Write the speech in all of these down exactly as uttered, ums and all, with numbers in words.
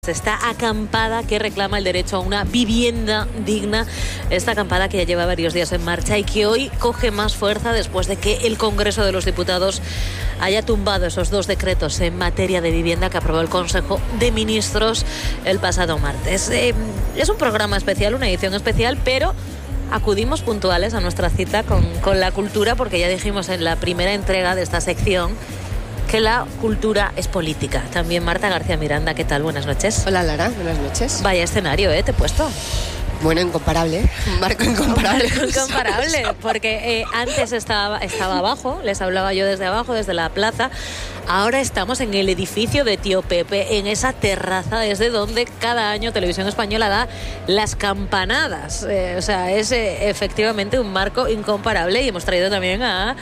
Esta acampada que reclama el derecho a una vivienda digna, esta acampada que ya lleva varios días en marcha y que hoy coge más fuerza después de que el Congreso de los Diputados haya tumbado esos dos decretos en materia de vivienda que aprobó el Consejo de Ministros el pasado martes. Eh, es un programa especial, una edición especial, pero acudimos puntuales a nuestra cita con, con la cultura, porque ya dijimos en la primera entrega de esta sección que la cultura es política. También Marta García Miranda, ¿qué tal? Buenas noches. Hola Lara, buenas noches. Vaya escenario, ¿eh? Te he puesto. Bueno, incomparable, un marco incomparable. Un marco incomparable, porque eh, antes estaba, estaba abajo, les hablaba yo desde abajo, desde la plaza. Ahora estamos en el edificio de Tío Pepe, en esa terraza desde donde cada año Televisión Española da las campanadas. Eh, o sea, es eh, efectivamente un marco incomparable, y hemos traído también a...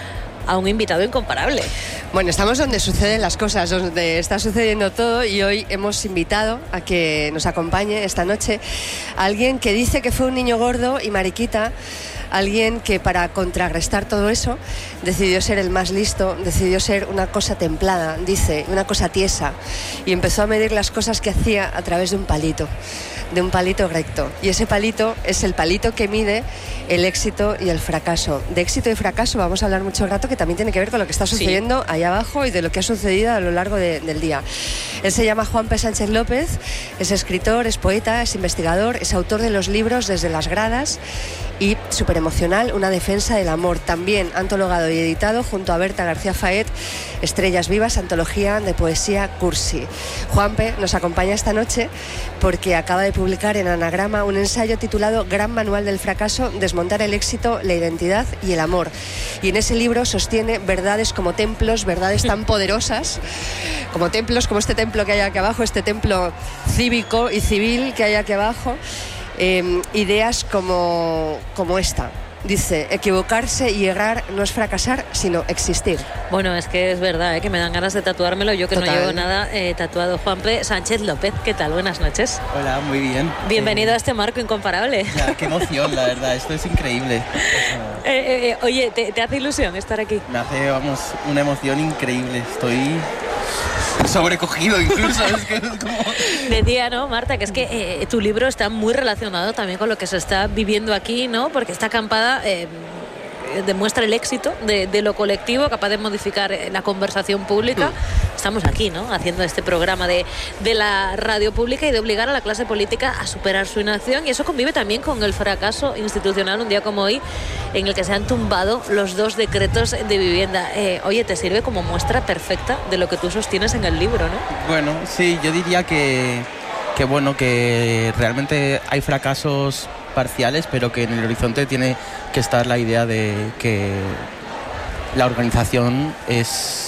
a un invitado incomparable. Bueno, estamos donde suceden las cosas, donde está sucediendo todo, y hoy hemos invitado a que nos acompañe esta noche a alguien que dice que fue un niño gordo y mariquita, alguien que para contrarrestar todo eso decidió ser el más listo, decidió ser una cosa templada, dice, una cosa tiesa, y empezó a medir las cosas que hacía a través de un palito, de un palito recto. Y ese palito es el palito que mide el éxito y el fracaso. De éxito y fracaso vamos a hablar mucho rato, que también tiene que ver con lo que está sucediendo sí. allá abajo y de lo que ha sucedido a lo largo de, del día. Él se llama Juanpe Sánchez López, es escritor, es poeta, es investigador, es autor de los libros Desde las gradas y Súper emocional, una defensa del amor. También antologado y editado junto a Berta García Faet, Estrellas vivas, antología de poesía cursi. Juanpe nos acompaña esta noche porque acaba de publicar en Anagrama un ensayo titulado Gran Manual del Fracaso, desmontar el éxito, la identidad y el amor. Y en ese libro sostiene verdades como templos, verdades tan poderosas como templos, como este templo que hay aquí abajo, este templo cívico y civil que hay aquí abajo. Eh, ideas como, como esta. Dice, equivocarse y errar no es fracasar, sino existir. Bueno, es que es verdad, ¿eh? Que me dan ganas de tatuármelo. Yo que Total. no llevo nada eh, tatuado. Juanpe Sánchez López, ¿qué tal? Buenas noches. Hola, muy bien. Bienvenido eh, a este marco incomparable. Ya, qué emoción, la verdad, esto es increíble. eh, eh, eh, oye, ¿te, ¿te hace ilusión estar aquí? Me hace, vamos, una emoción increíble. Estoy sobrecogido incluso. Es que es como... Decía, ¿no, Marta? Que es que eh, tu libro está muy relacionado también con lo que se está viviendo aquí, ¿no? Porque esta acampada eh, demuestra el éxito de, de lo colectivo, capaz de modificar la conversación pública. Mm. Estamos aquí, ¿no? Haciendo este programa de, de la radio pública y de obligar a la clase política a superar su inacción. Y eso convive también con el fracaso institucional, un día como hoy, en el que se han tumbado los dos decretos de vivienda. Eh, oye, te sirve como muestra perfecta de lo que tú sostienes en el libro, ¿no? Bueno, sí, yo diría que, que bueno, que realmente hay fracasos parciales, pero que en el horizonte tiene que estar la idea de que la organización es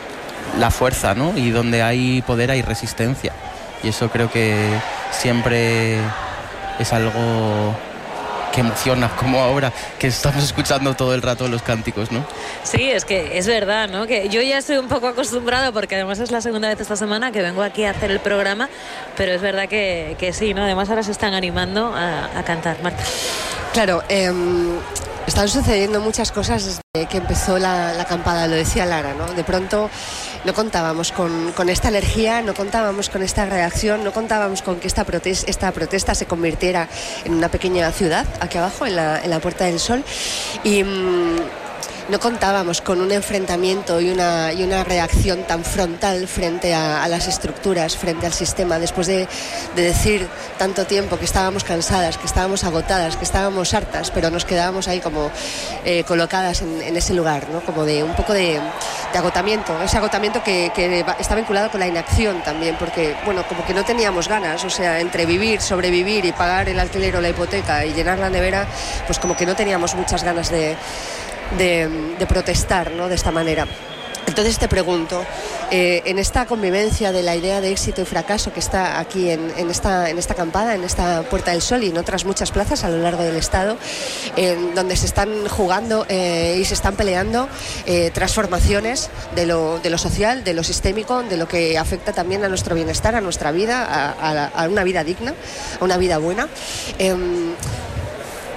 la fuerza, ¿no? Y donde hay poder hay resistencia. Y eso creo que siempre es algo que emociona, como ahora que estamos escuchando todo el rato los cánticos, ¿no? Sí, es que es verdad, ¿no? Que yo ya estoy un poco acostumbrado, porque además es la segunda vez esta semana que vengo aquí a hacer el programa, pero es verdad que, que sí, ¿no? Además ahora se están animando a, a cantar. Marta. Claro, eh, están sucediendo muchas cosas desde que empezó la, la acampada, lo decía Lara, ¿no? De pronto no contábamos con, con esta energía, no contábamos con esta reacción, no contábamos con que esta protesta, esta protesta se convirtiera en una pequeña ciudad aquí abajo, en la, en la Puerta del Sol, y mmm, no contábamos con un enfrentamiento y una, y una reacción tan frontal frente a, a las estructuras, frente al sistema, después de, de decir tanto tiempo que estábamos cansadas, que estábamos agotadas, que estábamos hartas, pero nos quedábamos ahí como eh, colocadas en, en ese lugar, ¿no? Como de un poco de, de agotamiento, ese agotamiento que, que está vinculado con la inacción también, porque, bueno, como que no teníamos ganas, o sea, entre vivir, sobrevivir y pagar el alquiler o la hipoteca y llenar la nevera, pues como que no teníamos muchas ganas de De, de protestar, ¿no? De esta manera. Entonces te pregunto, eh, en esta convivencia de la idea de éxito y fracaso que está aquí en, en, esta, en esta acampada, en esta Puerta del Sol y en otras muchas plazas a lo largo del Estado, eh, donde se están jugando eh, y se están peleando eh, transformaciones de lo, de lo social, de lo sistémico, de lo que afecta también a nuestro bienestar, a nuestra vida, a, a, a una vida digna, a una vida buena. Eh,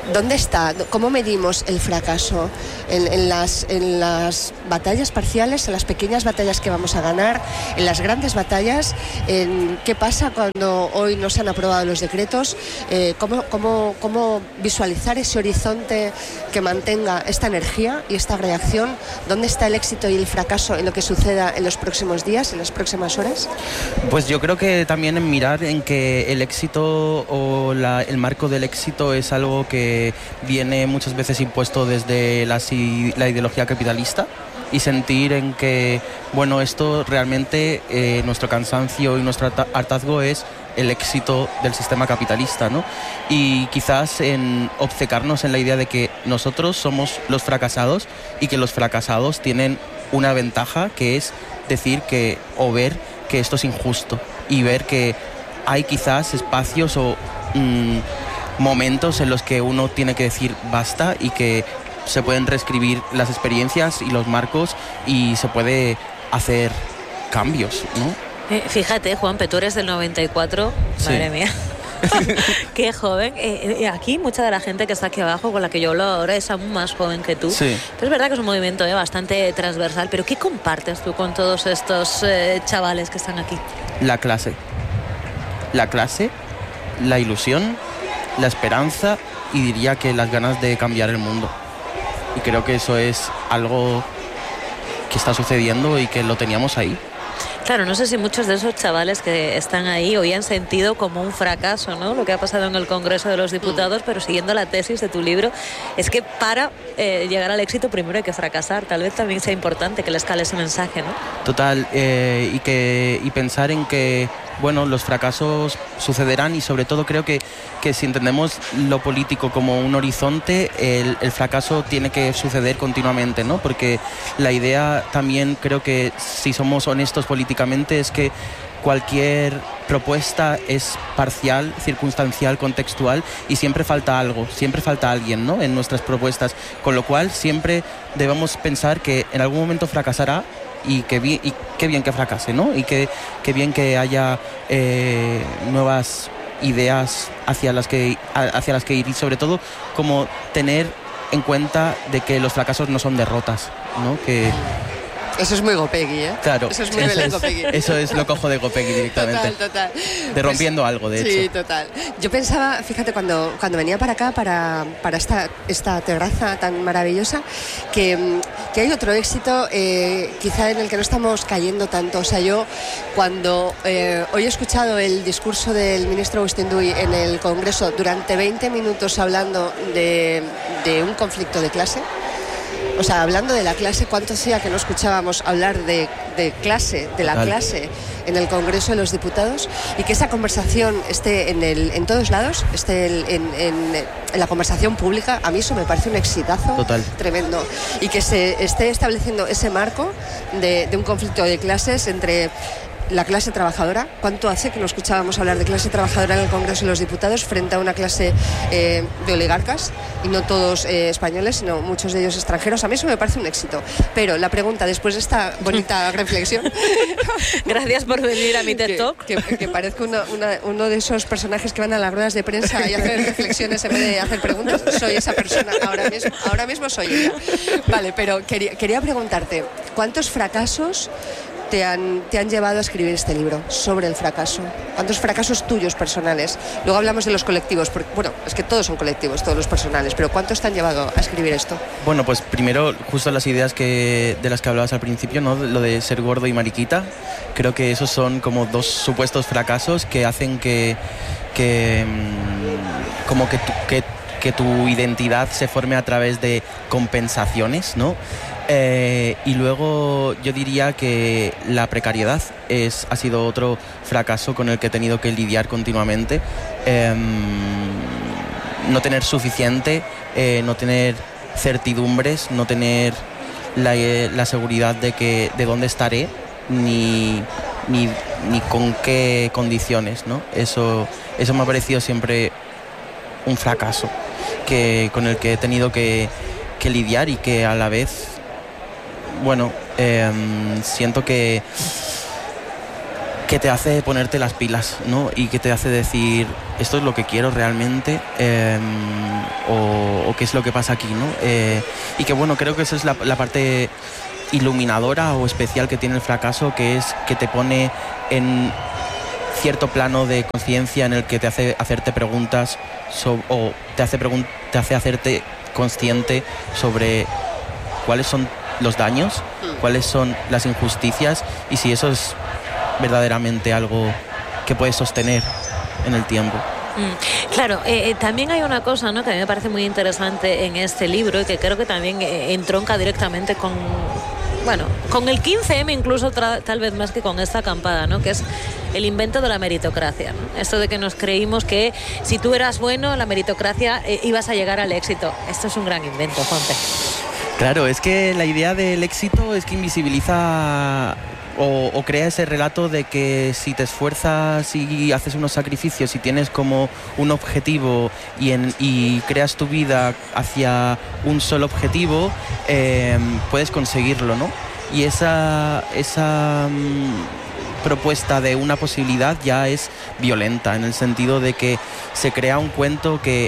¿Dónde está? ¿Cómo medimos el fracaso? En, en, las, en las batallas parciales, en las pequeñas batallas que vamos a ganar, en las grandes batallas, en qué pasa cuando hoy no se han aprobado los decretos, eh, cómo, cómo, cómo visualizar ese horizonte que mantenga esta energía y esta reacción. ¿Dónde está el éxito y el fracaso en lo que suceda en los próximos días, en las próximas horas? Pues yo creo que también en mirar en que el éxito o la, el marco del éxito es algo que viene muchas veces impuesto desde la, la ideología capitalista, y sentir en que, bueno, esto realmente, eh, nuestro cansancio y nuestro hartazgo es el éxito del sistema capitalista, ¿no? Y quizás en obcecarnos en la idea de que nosotros somos los fracasados y que los fracasados tienen una ventaja, que es decir que, o ver que esto es injusto, y ver que hay quizás espacios o mmm, momentos en los que uno tiene que decir basta, y que se pueden reescribir las experiencias y los marcos y se puede hacer cambios, ¿no? Eh, fíjate, Juanpe, tú eres del noventa y cuatro, sí. Madre mía. Qué joven. Eh, eh, aquí mucha de la gente que está aquí abajo, con la que yo hablo ahora, es aún más joven que tú. Sí. Pero es verdad que es un movimiento eh, bastante transversal. Pero ¿qué compartes tú con todos estos eh, chavales que están aquí? La clase. La clase, la ilusión, la esperanza, y diría que las ganas de cambiar el mundo. Y creo que eso es algo que está sucediendo y que lo teníamos ahí. Claro, no sé si muchos de esos chavales que están ahí hoy han sentido como un fracaso, ¿no?, lo que ha pasado en el Congreso de los Diputados, pero siguiendo la tesis de tu libro, es que para eh, llegar al éxito primero hay que fracasar. Tal vez también sea importante que les cale ese mensaje, ¿no? Total, eh, y, que, y pensar en que, bueno, los fracasos sucederán, y sobre todo creo que, que si entendemos lo político como un horizonte, el, el fracaso tiene que suceder continuamente, ¿no? Porque la idea también, creo que si somos honestos políticamente, es que cualquier propuesta es parcial, circunstancial, contextual, y siempre falta algo, siempre falta alguien, ¿no?, en nuestras propuestas, con lo cual siempre debemos pensar que en algún momento fracasará, y que bien, y qué bien que fracase, ¿no? Y que, que bien que haya eh, nuevas ideas hacia las que hacia las que ir, y sobre todo como tener en cuenta de que los fracasos no son derrotas, ¿no? Que eso es muy Gopegui, ¿eh? Claro. Eso es muy Belén Gopegui. Eso es lo cojo de Gopegui directamente. Total, total. De rompiendo pues, algo, de hecho. Sí, total. Yo pensaba, fíjate, cuando, cuando venía para acá, para, para esta, esta terraza tan maravillosa, que, que hay otro éxito eh, quizá en el que no estamos cayendo tanto. O sea, yo cuando eh, hoy he escuchado el discurso del ministro Agustín Duy en el Congreso durante veinte minutos hablando de, de un conflicto de clase. O sea, hablando de la clase, ¿cuánto hacía que no escuchábamos hablar de, de clase, de la Total. clase en el Congreso de los Diputados? Y que esa conversación esté en, el, en todos lados, esté en, en, en la conversación pública, a mí eso me parece un exitazo Total. tremendo. Y que se esté estableciendo ese marco de, de un conflicto de clases entre la clase trabajadora. ¿Cuánto hace que no escuchábamos hablar de clase trabajadora en el Congreso de los Diputados frente a una clase eh, de oligarcas, y no todos eh, españoles, sino muchos de ellos extranjeros? A mí eso me parece un éxito. Pero la pregunta, después de esta bonita reflexión... Gracias por venir a mi TED Talk. Que, que, que parezco una, una, uno de esos personajes que van a las ruedas de prensa y hacen reflexiones en vez de hacer preguntas. Soy esa persona, ahora mismo, ahora mismo soy ella. Vale, pero quería, quería preguntarte, ¿cuántos fracasos Te han, te han llevado a escribir este libro sobre el fracaso? ¿Cuántos fracasos tuyos personales? Luego hablamos de los colectivos, porque, bueno, es que todos son colectivos, todos los personales, pero ¿cuántos te han llevado a escribir esto? Bueno, pues primero, justo las ideas que, de las que hablabas al principio, ¿no?, lo de ser gordo y mariquita, creo que esos son como dos supuestos fracasos que hacen que, que como que tu, que, que tu identidad se forme a través de compensaciones, ¿no? Eh, y luego yo diría que la precariedad es, ha sido otro fracaso con el que he tenido que lidiar continuamente. Eh, no tener suficiente, eh, no tener certidumbres, no tener la, eh, la seguridad de que de dónde estaré, ni, ni, ni con qué condiciones, ¿no? Eso, eso me ha parecido siempre un fracaso que, con el que he tenido que, que lidiar, y que a la vez, bueno, eh, siento que que te hace ponerte las pilas, ¿no? Y que te hace decir, esto es lo que quiero realmente, eh, o, o qué es lo que pasa aquí, ¿no? Eh, y que bueno, creo que esa es la, la parte iluminadora o especial que tiene el fracaso, que es que te pone en cierto plano de conciencia en el que te hace hacerte preguntas so, o te hace, pregun- te hace hacerte consciente sobre cuáles son los daños, cuáles son las injusticias y si eso es verdaderamente algo que puedes sostener en el tiempo. Mm, claro, eh, también hay una cosa, ¿no?, que a mí me parece muy interesante en este libro y que creo que también eh, entronca directamente con, bueno, con el quince eme incluso tra- tal vez más que con esta acampada, ¿no?, que es el invento de la meritocracia, ¿no? Esto de que nos creímos que si tú eras bueno, la meritocracia eh, ibas a llegar al éxito. Esto es un gran invento, Juanpe. Claro, es que la idea del éxito es que invisibiliza o, o crea ese relato de que si te esfuerzas y haces unos sacrificios y tienes como un objetivo y, en, y creas tu vida hacia un solo objetivo, eh, puedes conseguirlo, ¿no? Y esa, esa mm, propuesta de una posibilidad ya es violenta, en el sentido de que se crea un cuento que,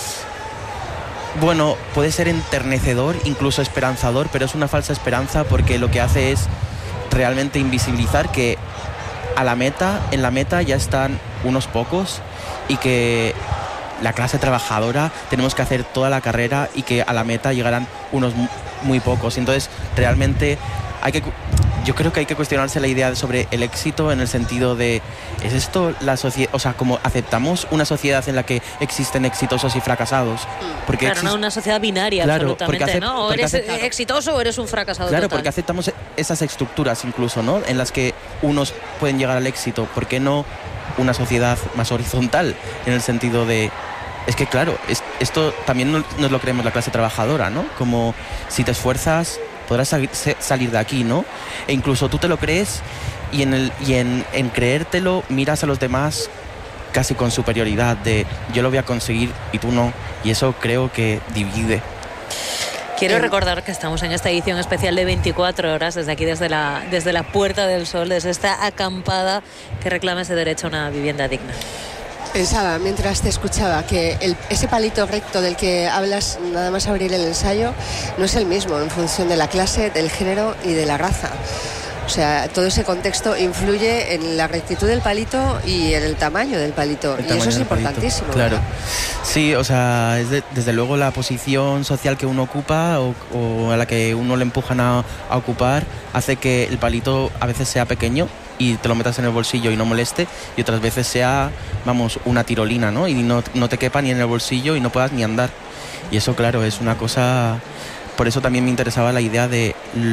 bueno, puede ser enternecedor, incluso esperanzador, pero es una falsa esperanza porque lo que hace es realmente invisibilizar que a la meta, en la meta ya están unos pocos y que la clase trabajadora tenemos que hacer toda la carrera y que a la meta llegarán unos muy pocos. Entonces, realmente hay que... Yo creo que hay que cuestionarse la idea sobre el éxito en el sentido de, ¿es esto la sociedad? O sea, como aceptamos una sociedad en la que existen exitosos y fracasados. Porque claro, exist... no una sociedad binaria, claro, absolutamente, acept... ¿no? O eres acept... exitoso o eres un fracasado Claro, total. porque aceptamos esas estructuras incluso, ¿no?, en las que unos pueden llegar al éxito. ¿Por qué no una sociedad más horizontal? En el sentido de... Es que claro, es, esto también nos lo creemos la clase trabajadora, ¿no? Como si te esfuerzas podrás salir de aquí, ¿no? E incluso tú te lo crees y en, el, y en, en creértelo miras a los demás casi con superioridad de yo lo voy a conseguir y tú no. Y eso creo que divide. Quiero recordar que estamos en esta edición especial de veinticuatro horas, desde aquí, desde la, desde la Puerta del Sol, desde esta acampada que reclama ese derecho a una vivienda digna. Pensaba, mientras te escuchaba, que el, ese palito recto del que hablas nada más abrir el ensayo no es el mismo en función de la clase, del género y de la raza. O sea, todo ese contexto influye en la rectitud del palito y en el tamaño del palito. El y eso es importantísimo. Claro. ¿verdad? Sí, o sea, es de, desde luego la posición social que uno ocupa o, o a la que uno le empujan a, a ocupar hace que el palito a veces sea pequeño y te lo metas en el bolsillo y no moleste, y otras veces sea, vamos, una tirolina, ¿no? Y no, no te quepa ni en el bolsillo y no puedas ni andar. Y eso, claro, es una cosa... Por eso también me interesaba la idea de,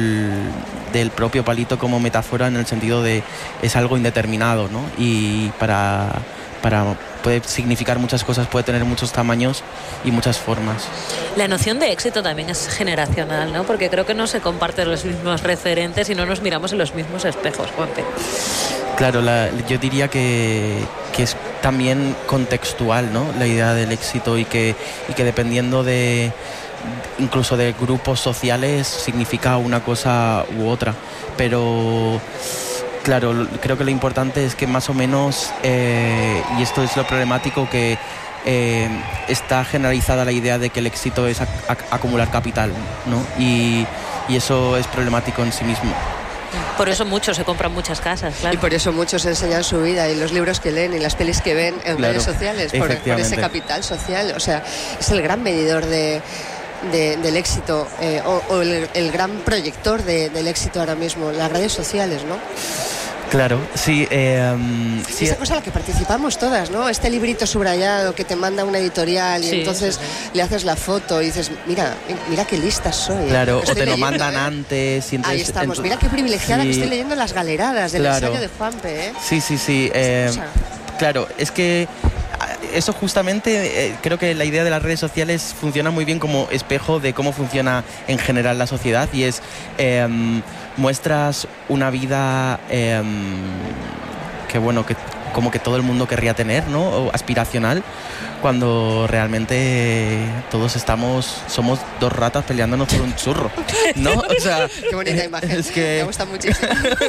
del propio palito como metáfora, en el sentido de es algo indeterminado, ¿no? Y para, para puede significar muchas cosas, puede tener muchos tamaños y muchas formas. La noción de éxito también es generacional, ¿no? Porque creo que no se comparten los mismos referentes y no nos miramos en los mismos espejos, Juanpe. Claro, la, yo diría que, que es también contextual, ¿no? La idea del éxito y que, y que dependiendo de... incluso de grupos sociales significa una cosa u otra, pero claro, creo que lo importante es que más o menos, eh, y esto es lo problemático, que eh, está generalizada la idea de que el éxito es ac- ac- acumular capital, ¿no? Y, y eso es problemático en sí mismo. Por eso muchos se compran muchas casas, claro. Y por eso muchos enseñan su vida y los libros que leen y las pelis que ven en claro, redes sociales, por, por ese capital social. O sea, es el gran medidor de... De, del éxito eh, o, o el, el gran proyector de, del éxito ahora mismo, las redes sociales, ¿no? Claro, sí. Eh, um, sí. Esa cosa en la que participamos todas, ¿no? Este librito subrayado que te manda una editorial y sí, entonces sí, sí. le haces la foto y dices, mira, mira qué lista soy. Claro, o te leyendo, lo mandan ¿eh? antes. Y entonces, ahí estamos, entonces, mira qué privilegiada sí. que estoy leyendo las galeradas del claro. ensayo de Juanpe, ¿eh? Sí, sí, sí. Eh, claro, es que eso justamente, eh, creo que la idea de las redes sociales funciona muy bien como espejo de cómo funciona en general la sociedad, y es eh, muestras una vida eh, que bueno, que como que todo el mundo querría tener, ¿no? O aspiracional, cuando realmente todos estamos, somos dos ratas peleándonos por un churro, ¿no? O sea, qué bonita imagen, es que... me gusta muchísimo.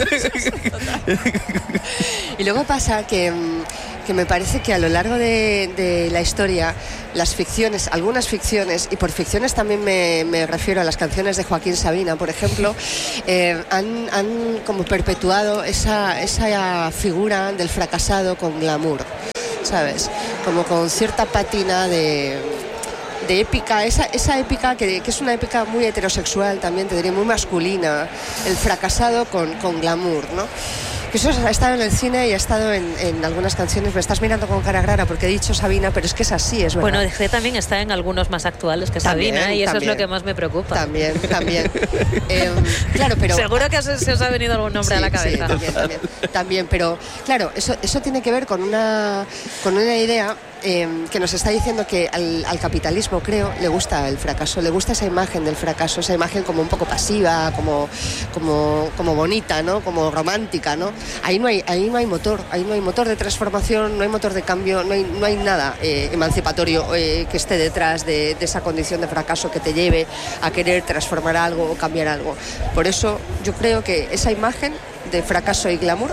Y luego pasa que, que me parece que a lo largo de, de la historia, las ficciones, algunas ficciones, y por ficciones también me, me refiero a las canciones de Joaquín Sabina, por ejemplo, eh, han, han como perpetuado esa, esa figura del fracasado con glamour, ¿sabes? Como con cierta pátina de, de épica, esa, esa épica que, que es una épica muy heterosexual también, te diría, muy masculina, el fracasado con, con glamour, ¿no? Que eso ha estado en el cine y ha estado en, en algunas canciones. Me estás mirando con cara rara porque he dicho Sabina, pero es que es así, es verdad. Bueno, es que también está en algunos más actuales que Sabina, también, y eso también es lo que más me preocupa. También, también. eh, claro, pero... Seguro que se os ha venido algún nombre sí, a la cabeza. Sí, también, también, también, pero claro, eso, eso tiene que ver con una, con una idea eh, que nos está diciendo que al, al capitalismo, creo, le gusta el fracaso, le gusta esa imagen del fracaso, esa imagen como un poco pasiva, como, como, como bonita, ¿no? Como romántica, ¿no? Ahí no hay, ahí no hay motor, ahí no hay motor de transformación, no hay motor de cambio, no hay, no hay nada eh, emancipatorio eh, que esté detrás de, de esa condición de fracaso que te lleve a querer transformar algo o cambiar algo. Por eso yo creo que esa imagen de fracaso y glamour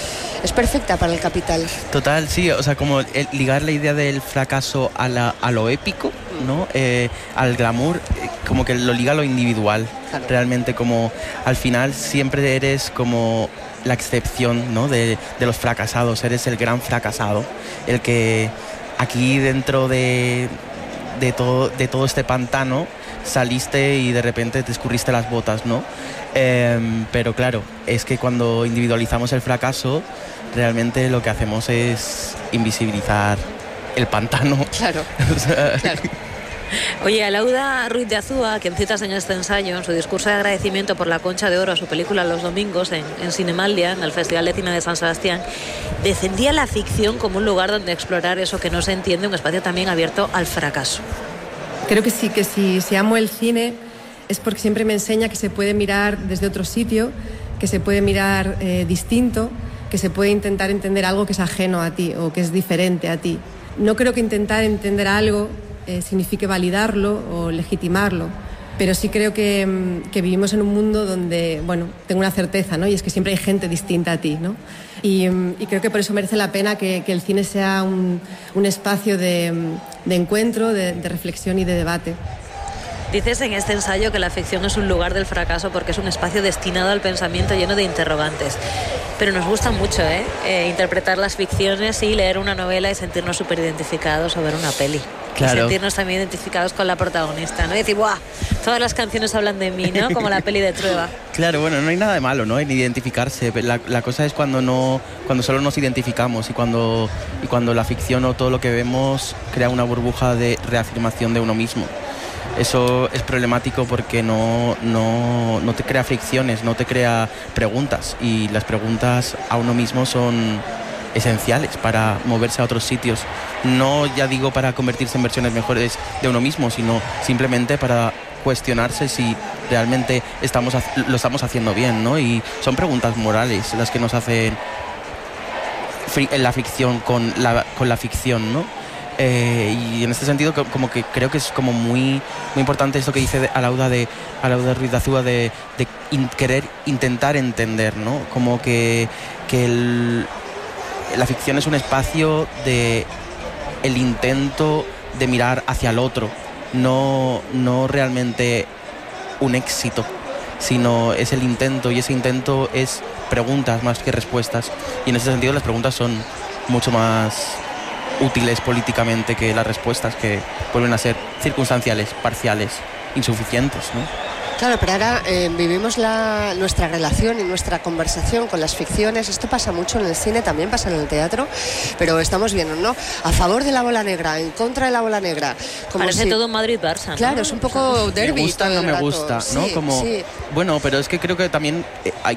es perfecta para el capital. Total, sí, o sea, como el, ligar la idea del fracaso a, la, a lo épico, ¿no? Eh, al glamour, eh, como que lo liga a lo individual, claro. Realmente como al final siempre eres como la excepción, ¿no? de, de los fracasados, eres el gran fracasado, el que aquí dentro de, de, todo, de todo este pantano saliste y de repente te escurriste las botas, ¿no? Eh, pero claro, es que cuando individualizamos el fracaso, realmente lo que hacemos es invisibilizar el pantano. Claro, o sea, claro. Oye, Alauda Ruiz de Azúa, quien citas en este ensayo, en su discurso de agradecimiento por la Concha de Oro a su película Los Domingos en, en Cinemaldia, en el Festival de Cine de San Sebastián, defendía la ficción como un lugar donde explorar eso que no se entiende, un espacio también abierto al fracaso. Creo que sí, que si, si amo el cine es porque siempre me enseña que se puede mirar desde otro sitio, que se puede mirar eh, distinto, que se puede intentar entender algo que es ajeno a ti o que es diferente a ti. No creo que intentar entender algo eh, signifique validarlo o legitimarlo, pero sí creo que, que vivimos en un mundo donde, bueno, tengo una certeza, ¿no? Y es que siempre hay gente distinta a ti, ¿no? Y, y creo que por eso merece la pena que, que el cine sea un, un espacio de, de encuentro, de, de reflexión y de debate. Dices en este ensayo que la ficción es un lugar del fracaso porque es un espacio destinado al pensamiento lleno de interrogantes. Pero nos gusta mucho, ¿eh? Eh, interpretar las ficciones y leer una novela y sentirnos súper identificados o ver una peli. Claro. Y sentirnos también identificados con la protagonista, ¿no? Y decir, ¡buah! Todas las canciones hablan de mí, ¿no? Como la peli de Trueba. Claro, bueno, no hay nada de malo, ¿no? En identificarse. La, la cosa es cuando no, cuando solo nos identificamos y cuando, y cuando la ficción o todo lo que vemos crea una burbuja de reafirmación de uno mismo. Eso es problemático porque no, no, no te crea fricciones, no te crea preguntas, y las preguntas a uno mismo son esenciales para moverse a otros sitios. No, ya digo, para convertirse en versiones mejores de uno mismo, sino simplemente para cuestionarse si realmente estamos, lo estamos haciendo bien, ¿no? Y son preguntas morales las que nos hacen en la fricción con la, con la ficción, ¿no? Eh, y en este sentido como que creo que es como muy, muy importante esto que dice Alauda de Alauda Ruiz de Azúa de, de in, querer intentar entender, ¿no? Como que, que el, la ficción es un espacio de el intento de mirar hacia el otro, no, no realmente un éxito, sino es el intento, y ese intento es preguntas más que respuestas, y en ese sentido las preguntas son mucho más útiles políticamente que las respuestas, que vuelven a ser circunstanciales, parciales, insuficientes, ¿no? Claro, pero ahora eh, vivimos la, nuestra relación y nuestra conversación con las ficciones. Esto pasa mucho en el cine, también pasa en el teatro, pero estamos viendo, ¿no? A favor de la bola negra, en contra de la bola negra. Como Parece si... todo Madrid-Barça, ¿no? Claro, es un poco derbi. Me gusta, no me gusta, ¿no? Sí, como, sí. Bueno, pero es que creo que también eh, hay...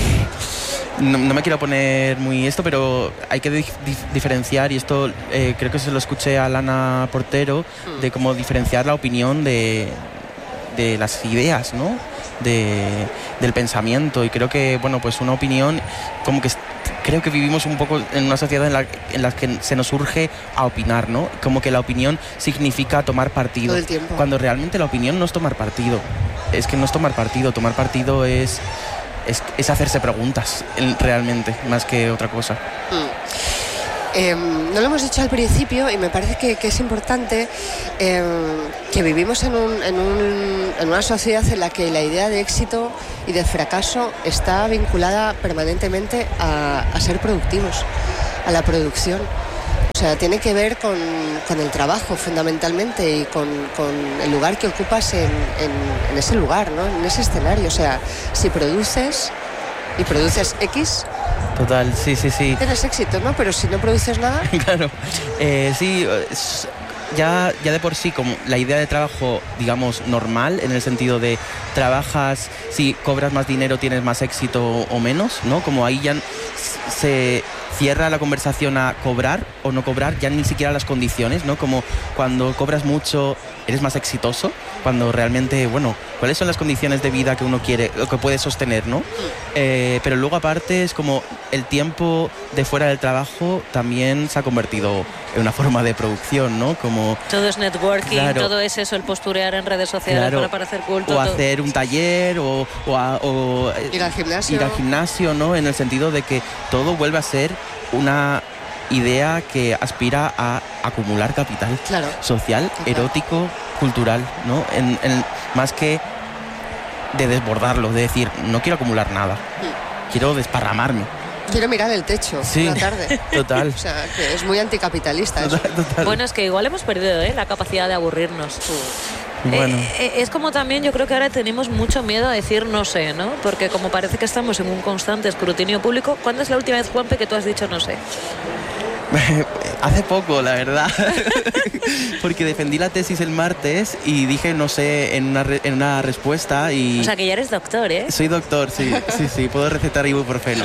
No, no me quiero poner muy esto, pero hay que dif- dif- diferenciar, y esto eh, creo que se lo escuché a Lana Portero, mm. de cómo diferenciar la opinión de, de las ideas, ¿no? De, del pensamiento. Y creo que, bueno, pues una opinión como que creo que vivimos un poco en una sociedad en la, en la que se nos urge a opinar, ¿no? Como que la opinión significa tomar partido. Todo el tiempo. Cuando realmente la opinión no es tomar partido. Es que no es tomar partido. Tomar partido es, es, es hacerse preguntas, realmente, más que otra cosa. Mm. Eh, no lo hemos dicho al principio y me parece que, que es importante eh, que vivimos en, un, en, un, en una sociedad en la que la idea de éxito y de fracaso está vinculada permanentemente a, a ser productivos, a la producción. O sea, tiene que ver con, con el trabajo fundamentalmente y con, con el lugar que ocupas en, en, en ese lugar, ¿no? En ese escenario. O sea, si produces y produces X... Total, sí, sí, sí. Tienes éxito, ¿no? Pero si no produces nada... Claro, eh, sí, ya, ya de por sí, como la idea de trabajo, digamos, normal, en el sentido de trabajas, si cobras más dinero tienes más éxito o menos, ¿no? Como ahí ya se cierra la conversación a cobrar o no cobrar, ya ni siquiera las condiciones, ¿no? Como cuando cobras mucho eres más exitoso, cuando realmente, bueno, ¿cuáles son las condiciones de vida que uno quiere, o que puede sostener, ¿no? Eh, pero luego aparte es como el tiempo de fuera del trabajo también se ha convertido en una forma de producción, ¿no? Como todo es networking, claro, todo es eso, el posturear en redes sociales, claro, para parecer culto. O todo. hacer un taller o, o, a, o ir al gimnasio. Ir al gimnasio, ¿no? En el sentido de que todo vuelve a ser una idea que aspira a acumular capital, claro, social, claro, erótico, cultural, ¿no? En, en, más que de desbordarlo, de decir, no quiero acumular nada, mm. quiero desparramarme. Quiero mirar el techo, sí, una tarde. Total. O sea, que es muy anticapitalista total, eso. Total. Bueno, es que igual hemos perdido ¿eh? la capacidad de aburrirnos. Sí. Bueno. Eh, es como también, yo creo que ahora tenemos mucho miedo a decir no sé, ¿no? Porque como parece que estamos en un constante escrutinio público, ¿cuándo es la última vez, Juanpe, que tú has dicho no sé? Hace poco, la verdad. Porque defendí la tesis el martes y dije no sé en una, re, en una respuesta y... O sea, que ya eres doctor, ¿eh? Soy doctor, sí, sí, sí, puedo recetar ibuprofeno.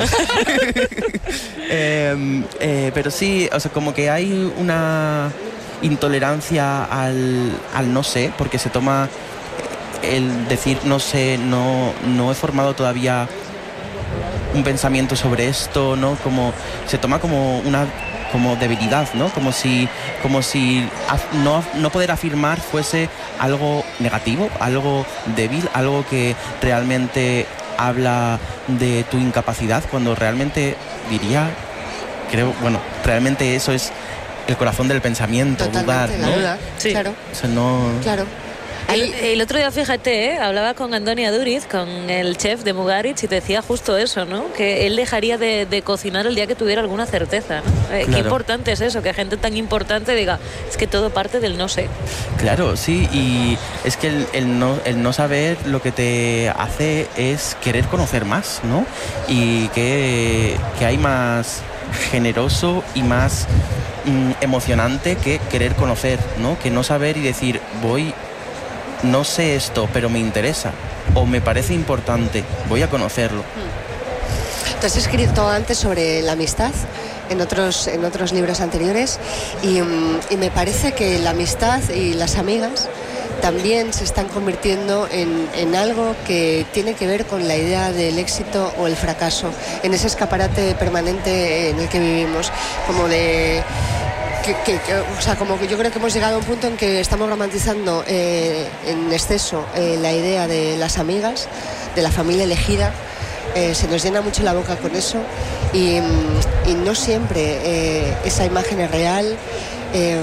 eh, eh, pero sí, o sea, como que hay una intolerancia al, al no sé, porque se toma el decir no sé, no, no he formado todavía un pensamiento sobre esto, ¿no? Como se toma como una como debilidad, ¿no? Como si como si no, no poder afirmar fuese algo negativo, algo débil, algo que realmente habla de tu incapacidad, cuando realmente diría, creo, bueno, realmente eso es el corazón del pensamiento, dudar, ¿no? La duda, sí, claro. O sea, no... Claro. El, el otro día, fíjate, ¿eh? hablaba con Andoni Aduriz, con el chef de Mugaritz, y te decía justo eso, ¿no? Que él dejaría de, de cocinar el día que tuviera alguna certeza, ¿no? Eh, claro. Qué importante es eso, que gente tan importante diga, es que todo parte del no sé. Claro, sí, y es que el, el, no, el no saber lo que te hace es querer conocer más, ¿no? Y que, que hay más generoso y más mm, emocionante que querer conocer, ¿no? Que no saber y decir, voy... no sé esto, pero me interesa o me parece importante, voy a conocerlo. Tú has escrito antes sobre la amistad en otros, en otros libros anteriores y, y me parece que la amistad y las amigas también se están convirtiendo en, en algo que tiene que ver con la idea del éxito o el fracaso, en ese escaparate permanente en el que vivimos, como de... Que, que, que, o sea, como que yo creo que hemos llegado a un punto en que estamos romantizando eh, en exceso eh, la idea de las amigas, de la familia elegida, eh, se nos llena mucho la boca con eso y, y no siempre eh, esa imagen es real. Eh,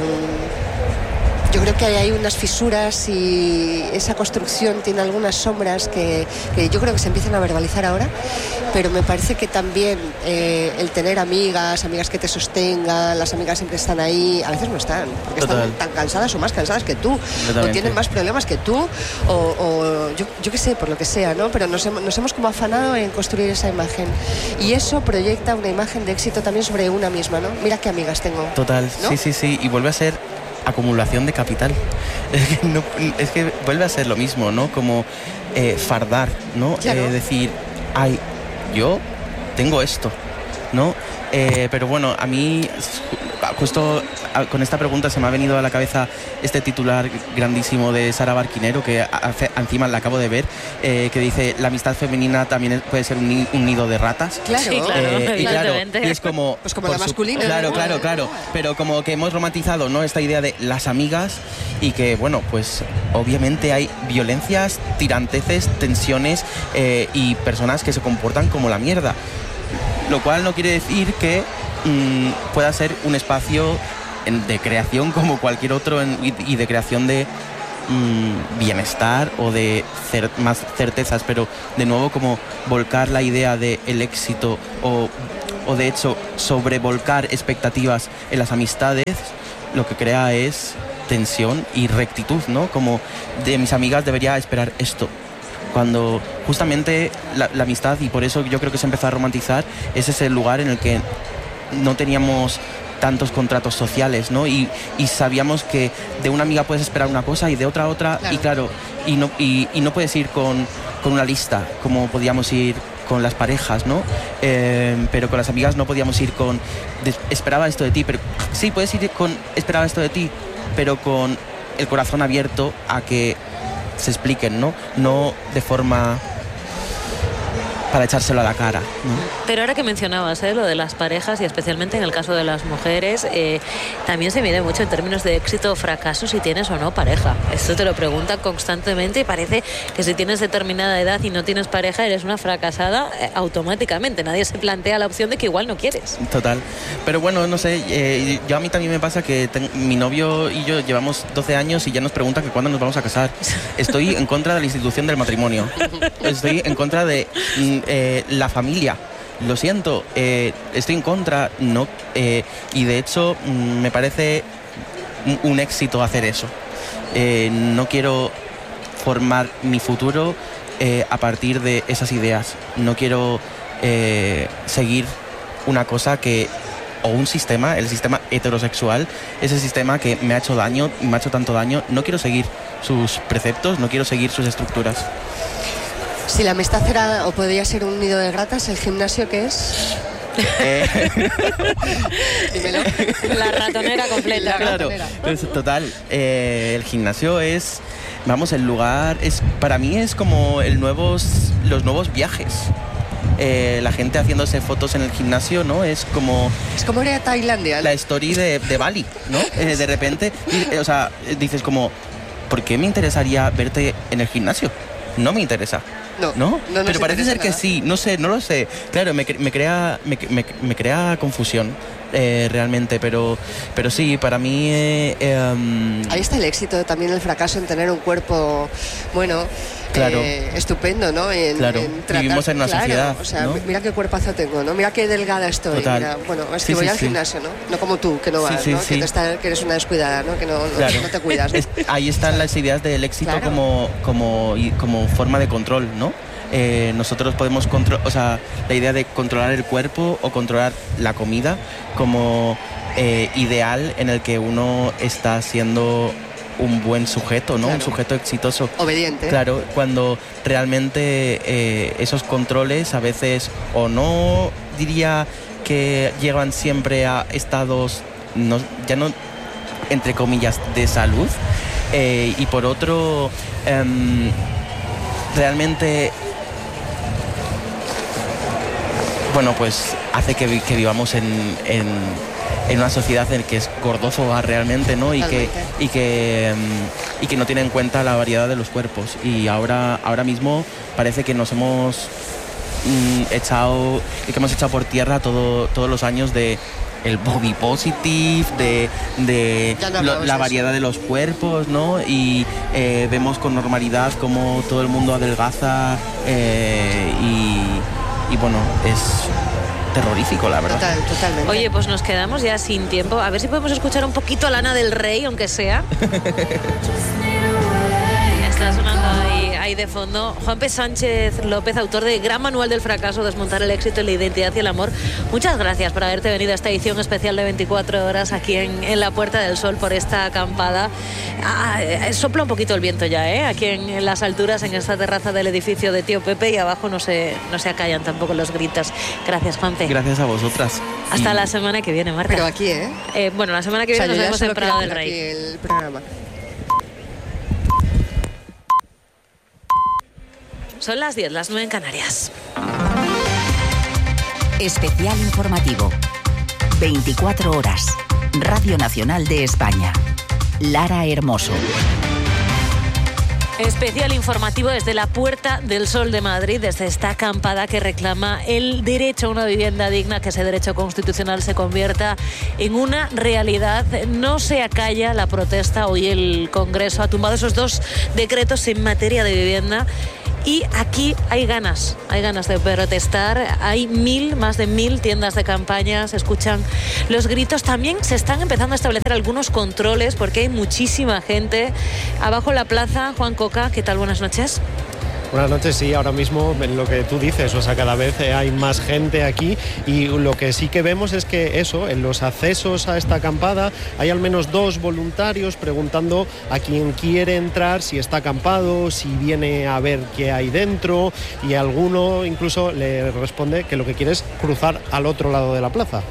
yo creo que hay unas fisuras y esa construcción tiene algunas sombras que, que yo creo que se empiezan a verbalizar ahora, pero me parece que también eh, el tener amigas, amigas que te sostengan, las amigas siempre están ahí, a veces no están, porque Total. están tan cansadas o más cansadas que tú, o tienen más problemas que tú, o, o yo, yo qué sé, por lo que sea, ¿no? Pero nos, nos hemos como afanado en construir esa imagen y eso proyecta una imagen de éxito también sobre una misma, ¿no? Mira qué amigas tengo. Total, ¿no? sí, sí, sí, y vuelve a ser acumulación de capital. Es que, no, es que vuelve a ser lo mismo, ¿no? Como eh, fardar, ¿no? Claro. Eh, decir, ay, yo tengo esto, ¿no? Eh, pero bueno, a mí justo con esta pregunta se me ha venido a la cabeza este titular grandísimo de Sara Barquinero, que hace, encima la acabo de ver, eh, que dice: la amistad femenina también puede ser un, ni, un nido de ratas. Claro, sí, claro, eh, y claro, y es como, pues como la masculina. Su, claro, claro, claro. Pero como que hemos romantizado, ¿no?, esta idea de las amigas, y que, bueno, pues obviamente hay violencias, tiranteces, tensiones eh, y personas que se comportan como la mierda. Lo cual no quiere decir que mmm, pueda ser un espacio en, de creación como cualquier otro en, y, y de creación de mmm, bienestar o de cer más certezas, pero de nuevo como volcar la idea del éxito o, o de hecho sobrevolcar expectativas en las amistades, lo que crea es tensión y rectitud, ¿no? Como de mis amigas debería esperar esto. Cuando justamente la, la amistad, y por eso yo creo que se empezó a romantizar, es ese lugar en el que no teníamos tantos contratos sociales, ¿no? Y, y sabíamos que de una amiga puedes esperar una cosa y de otra otra, claro. y claro, y no, y, y no puedes ir con, con una lista, como podíamos ir con las parejas, ¿no? Eh, pero con las amigas no podíamos ir con de, esperaba esto de ti, pero sí, puedes ir con esperaba esto de ti, pero con el corazón abierto a que se expliquen, ¿no? No de forma para echárselo a la cara, ¿no? Pero ahora que mencionabas ¿eh? lo de las parejas, y especialmente en el caso de las mujeres, eh, también se mide mucho en términos de éxito o fracaso si tienes o no pareja. Esto te lo preguntan constantemente y parece que si tienes determinada edad y no tienes pareja eres una fracasada eh, automáticamente. Nadie se plantea la opción de que igual no quieres. Total. Pero bueno, no sé, eh, yo a mí también me pasa que ten, mi novio y yo llevamos doce años y ya nos preguntan que cuándo nos vamos a casar. Estoy en contra de la institución del matrimonio. Estoy en contra de eh, la familia. Lo siento, eh, estoy en contra, no, eh, y de hecho mm, me parece un, un éxito hacer eso. Eh, no quiero formar mi futuro eh, a partir de esas ideas. No quiero eh, seguir una cosa que, o un sistema, el sistema heterosexual, ese sistema que me ha hecho daño, me ha hecho tanto daño. No quiero seguir sus preceptos, no quiero seguir sus estructuras. Si la amistad era o podría ser un nido de ratas, ¿el gimnasio qué es? Eh... Dímelo. La ratonera completa. La Claro, ratonera. pues, total. Eh, el gimnasio es, vamos, el lugar es, para mí es como el nuevos, los nuevos viajes. Eh, la gente haciéndose fotos en el gimnasio, ¿no? Es como... Es como ir a Tailandia. La story de, de Bali, ¿no? Eh, de repente, y, eh, o sea, dices como, ¿por qué me interesaría verte en el gimnasio? No me interesa. No, ¿No? no Pero parece ser que nada. sí, no sé, no lo sé. Claro, me, me, crea, me, me, me crea confusión eh, realmente, pero, pero sí, para mí... Eh, eh, um... Ahí está el éxito, también el fracaso en tener un cuerpo, bueno... Claro. Eh, estupendo, ¿no? En, claro. en tratar, Vivimos en una claro, sociedad, o sea, ¿no? Mira qué cuerpazo tengo, ¿no? Mira qué delgada estoy. Total. Mira, bueno, es que Sí, voy sí, al sí. gimnasio, ¿no? No como tú, que no vas, Sí, sí, ¿no? sí. Que, te está, que eres una descuidada, ¿no? Que no, no, Claro. no te cuidas, ¿no? Es- ahí están las ideas del éxito Claro. como, como, y- como forma de control, ¿no? Eh, nosotros podemos controlar, o sea, la idea de controlar el cuerpo o controlar la comida como eh, ideal en el que uno está siendo un buen sujeto, ¿no? Claro. Un sujeto exitoso. Obediente. Claro, cuando realmente eh, esos controles a veces o no diría que llevan siempre a estados, no, ya no entre comillas, de salud, eh, y por otro, em, realmente, bueno, pues hace que, vi- que vivamos en, en, en una sociedad en la que es gordófoba realmente, ¿no? Y que, Totalmente. y, que, em, y que no tiene en cuenta la variedad de los cuerpos. Y ahora, ahora mismo parece que nos hemos mm, echado, que hemos echado por tierra todo, todos los años de el body positive, de, de Ya no lo- hablamos la de variedad eso. de los cuerpos, ¿no? Y eh, vemos con normalidad cómo todo el mundo adelgaza eh, y, y bueno, es terrorífico, la verdad. Total, totalmente. Oye, pues nos quedamos ya sin tiempo. A ver si podemos escuchar un poquito a Lana del Rey, aunque sea. Está sonando ahí ahí de fondo. Juanpe Sánchez López, autor de Gran Manual del Fracaso, Desmontar el éxito, la identidad y el amor. Muchas gracias por haberte venido a esta edición especial de veinticuatro horas aquí en, en la Puerta del Sol por esta acampada. Ah, eh, sopla un poquito el viento ya, ¿eh? Aquí en, en las alturas, en esta terraza del edificio de Tío Pepe, y abajo no se, no se acallan tampoco los gritos. Gracias, Juanpe. Gracias a vosotras. Hasta y... la semana que viene, Marta. Pero aquí, ¿eh? eh bueno, la semana que viene, o sea, nos vemos en Prado del Rey. El programa. Son las diez, las nueve en Canarias. Especial informativo. veinticuatro horas. Radio Nacional de España. Lara Hermoso. Especial informativo desde la Puerta del Sol de Madrid, desde esta acampada que reclama el derecho a una vivienda digna, que ese derecho constitucional se convierta en una realidad. No se acalla la protesta. Hoy el Congreso ha tumbado esos dos decretos en materia de vivienda. Y aquí hay ganas, hay ganas de protestar. Hay mil, más de mil tiendas de campaña, se escuchan los gritos. También se están empezando a establecer algunos controles porque hay muchísima gente. Abajo en la plaza, Juan Coca, ¿qué tal? Buenas noches. Buenas noches, sí, ahora mismo en lo que tú dices, o sea, cada vez hay más gente aquí y lo que sí que vemos es que eso, en los accesos a esta acampada hay al menos dos voluntarios preguntando a quien quiere entrar si está acampado, si viene a ver qué hay dentro, y alguno incluso le responde que lo que quiere es cruzar al otro lado de la plaza.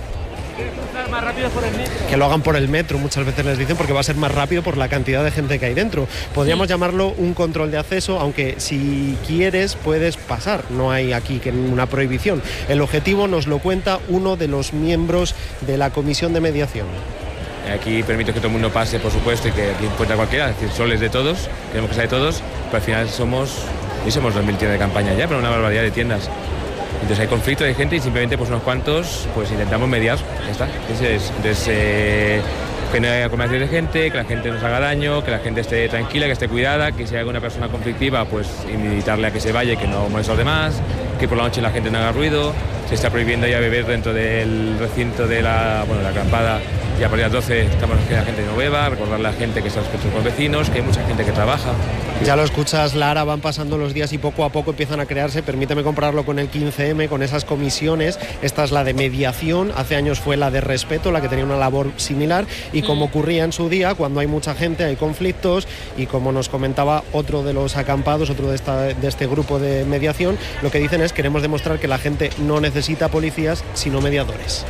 Más rápido por el metro. Que lo hagan por el metro, muchas veces les dicen, porque va a ser más rápido por la cantidad de gente que hay dentro. Podríamos sí. llamarlo un control de acceso, aunque si quieres puedes pasar, no hay aquí una prohibición. El objetivo nos lo cuenta uno de los miembros de la comisión de mediación. Aquí permite que todo el mundo pase, por supuesto, y que aquí encuentra cualquiera, es decir, Sol es de todos, queremos que sea de todos, pero al final somos, y somos dos mil tiendas de campaña ya, pero una barbaridad de tiendas. Entonces hay conflicto de gente y simplemente pues unos cuantos pues intentamos mediar, ya está. Entonces, entonces eh, que no haya aglomeración de gente, que la gente no se haga daño, que la gente esté tranquila, que esté cuidada, que si hay alguna persona conflictiva pues invitarle a que se vaya y que no moleste a los demás, que por la noche la gente no haga ruido. Se está prohibiendo ya beber dentro del recinto de la, bueno, la acampada, y a partir de las doce estamos que la gente no beba, recordarle a la gente que se respete con los vecinos, que hay mucha gente que trabaja. Ya lo escuchas, Lara, van pasando los días y poco a poco empiezan a crearse, permíteme compararlo con el quince eme, con esas comisiones. Esta es la de mediación, hace años fue la de respeto, la que tenía una labor similar, y como mm. ocurría en su día, cuando hay mucha gente hay conflictos, y como nos comentaba otro de los acampados, otro de, esta, de este grupo de mediación, lo que dicen es: queremos demostrar que la gente no necesita policías, sino mediadores.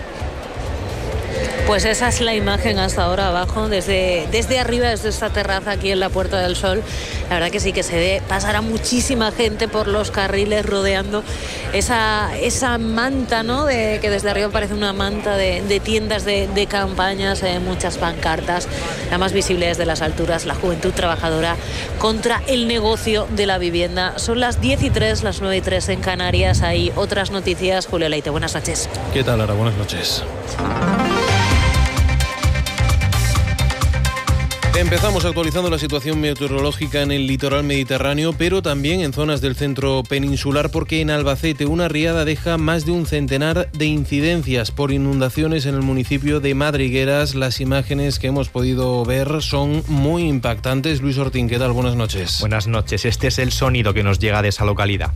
Pues esa es la imagen hasta ahora abajo, desde, desde arriba, desde esta terraza aquí en la Puerta del Sol. La verdad que sí que se ve pasar a muchísima gente por los carriles rodeando esa, esa manta, ¿no? De, que desde arriba parece una manta de, de tiendas de, de campañas, eh, muchas pancartas. La más visible desde las alturas, la juventud trabajadora contra el negocio de la vivienda. Son las diez y tres, las nueve y tres en Canarias. Hay otras noticias. Julio Leite, buenas noches. ¿Qué tal, Lara? Buenas noches. Empezamos actualizando la situación meteorológica en el litoral mediterráneo, pero también en zonas del centro peninsular, porque en Albacete una riada deja más de un centenar de incidencias por inundaciones en el municipio de Madrigueras. Las imágenes que hemos podido ver son muy impactantes. Luis Ortín, ¿qué tal? Buenas noches. Buenas noches. Este es el sonido que nos llega de esa localidad.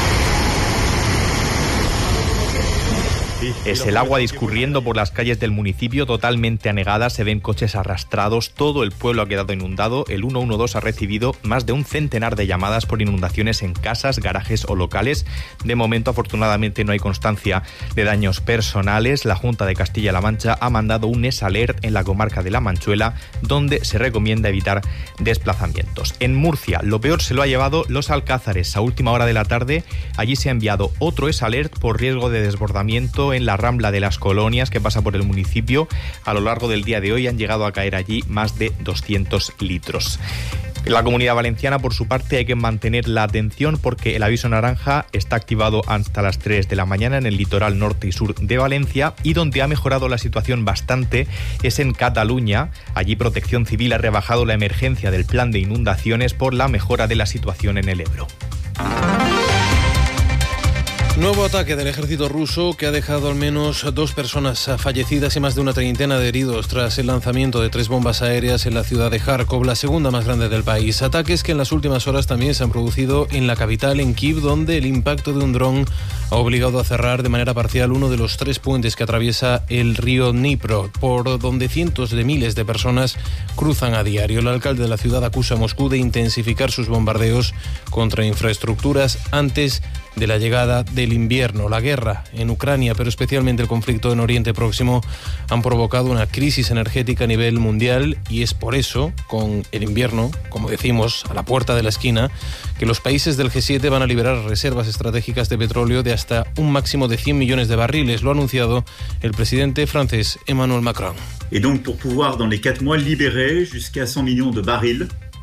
Es el agua discurriendo por las calles del municipio totalmente anegadas, se ven coches arrastrados, todo el pueblo ha quedado inundado. El ciento doce ha recibido más de un centenar de llamadas por inundaciones en casas, garajes o locales. De momento, afortunadamente, no hay constancia de daños personales. La Junta de Castilla-La Mancha ha mandado un EsAlert en la comarca de La Manchuela, donde se recomienda evitar desplazamientos. En Murcia, lo peor se lo ha llevado Los Alcázares. A última hora de la tarde, allí se ha enviado otro EsAlert por riesgo de desbordamiento en la Rambla de las Colonias, que pasa por el municipio. A lo largo del día de hoy han llegado a caer allí más de doscientos litros. En la Comunidad Valenciana, por su parte, hay que mantener la atención porque el aviso naranja está activado hasta las tres de la mañana en el litoral norte y sur de Valencia, y donde ha mejorado la situación bastante es en Cataluña. Allí Protección Civil ha rebajado la emergencia del plan de inundaciones por la mejora de la situación en el Ebro. Nuevo ataque del ejército ruso que ha dejado al menos dos personas fallecidas y más de una treintena de heridos tras el lanzamiento de tres bombas aéreas en la ciudad de Kharkov, la segunda más grande del país. Ataques que en las últimas horas también se han producido en la capital, en Kiev, donde el impacto de un dron ha obligado a cerrar de manera parcial uno de los tres puentes que atraviesa el río Dnipro, por donde cientos de miles de personas cruzan a diario. El alcalde de la ciudad acusa a Moscú de intensificar sus bombardeos contra infraestructuras antes de la llegada del invierno. La guerra en Ucrania, pero especialmente el conflicto en Oriente Próximo, han provocado una crisis energética a nivel mundial, y es por eso, con el invierno, como decimos, a la puerta de la esquina, que los países del G siete van a liberar reservas estratégicas de petróleo de hasta un máximo de cien millones de barriles. Lo ha anunciado el presidente francés Emmanuel Macron. Et donc pour pouvoir dans les quatre mois libérer jusqu'à cent millions de barils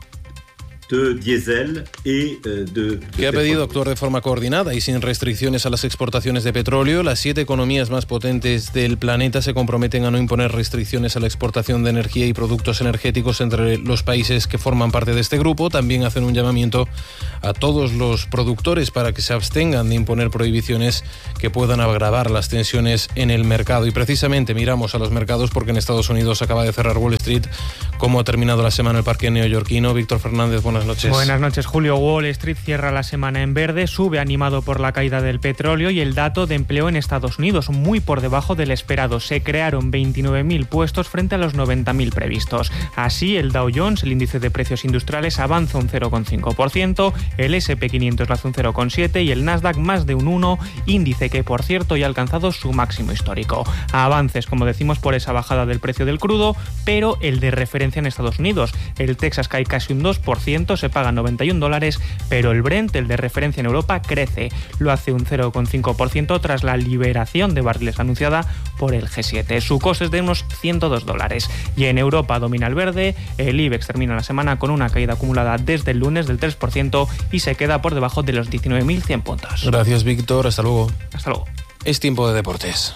de diésel y de, de que ha pedido actuar de forma coordinada y sin restricciones a las exportaciones de petróleo. Las siete economías más potentes del planeta se comprometen a no imponer restricciones a la exportación de energía y productos energéticos entre los países que forman parte de este grupo. También hacen un llamamiento a todos los productores para que se abstengan de imponer prohibiciones que puedan agravar las tensiones en el mercado. Y precisamente miramos a los mercados porque en Estados Unidos acaba de cerrar Wall Street. ¿Cómo ha terminado la semana el parque neoyorquino? Víctor Fernández, buenas noches. Buenas noches, Julio. Wall Street cierra la semana en verde, sube animado por la caída del petróleo y el dato de empleo en Estados Unidos, muy por debajo del esperado. Se crearon veintinueve mil puestos frente a los noventa mil previstos. Así, el Dow Jones, el índice de precios industriales, avanza un cero coma cinco por ciento, el ese and pe quinientos hace un cero coma siete por ciento y el Nasdaq más de un uno por ciento, índice que, por cierto, ya ha alcanzado su máximo histórico. Avances, como decimos, por esa bajada del precio del crudo, pero el de referencia en Estados Unidos. El Texas cae casi un dos por ciento, se paga noventa y un dólares, pero el Brent, el de referencia en Europa, crece. Lo hace un cero coma cinco por ciento tras la liberación de barriles anunciada por el G siete. Su coste es de unos ciento dos dólares. Y en Europa domina el verde, el IBEX termina la semana con una caída acumulada desde el lunes del tres por ciento y se queda por debajo de los diecinueve mil cien puntos. Gracias, Víctor. Hasta luego. Hasta luego. Es tiempo de deportes.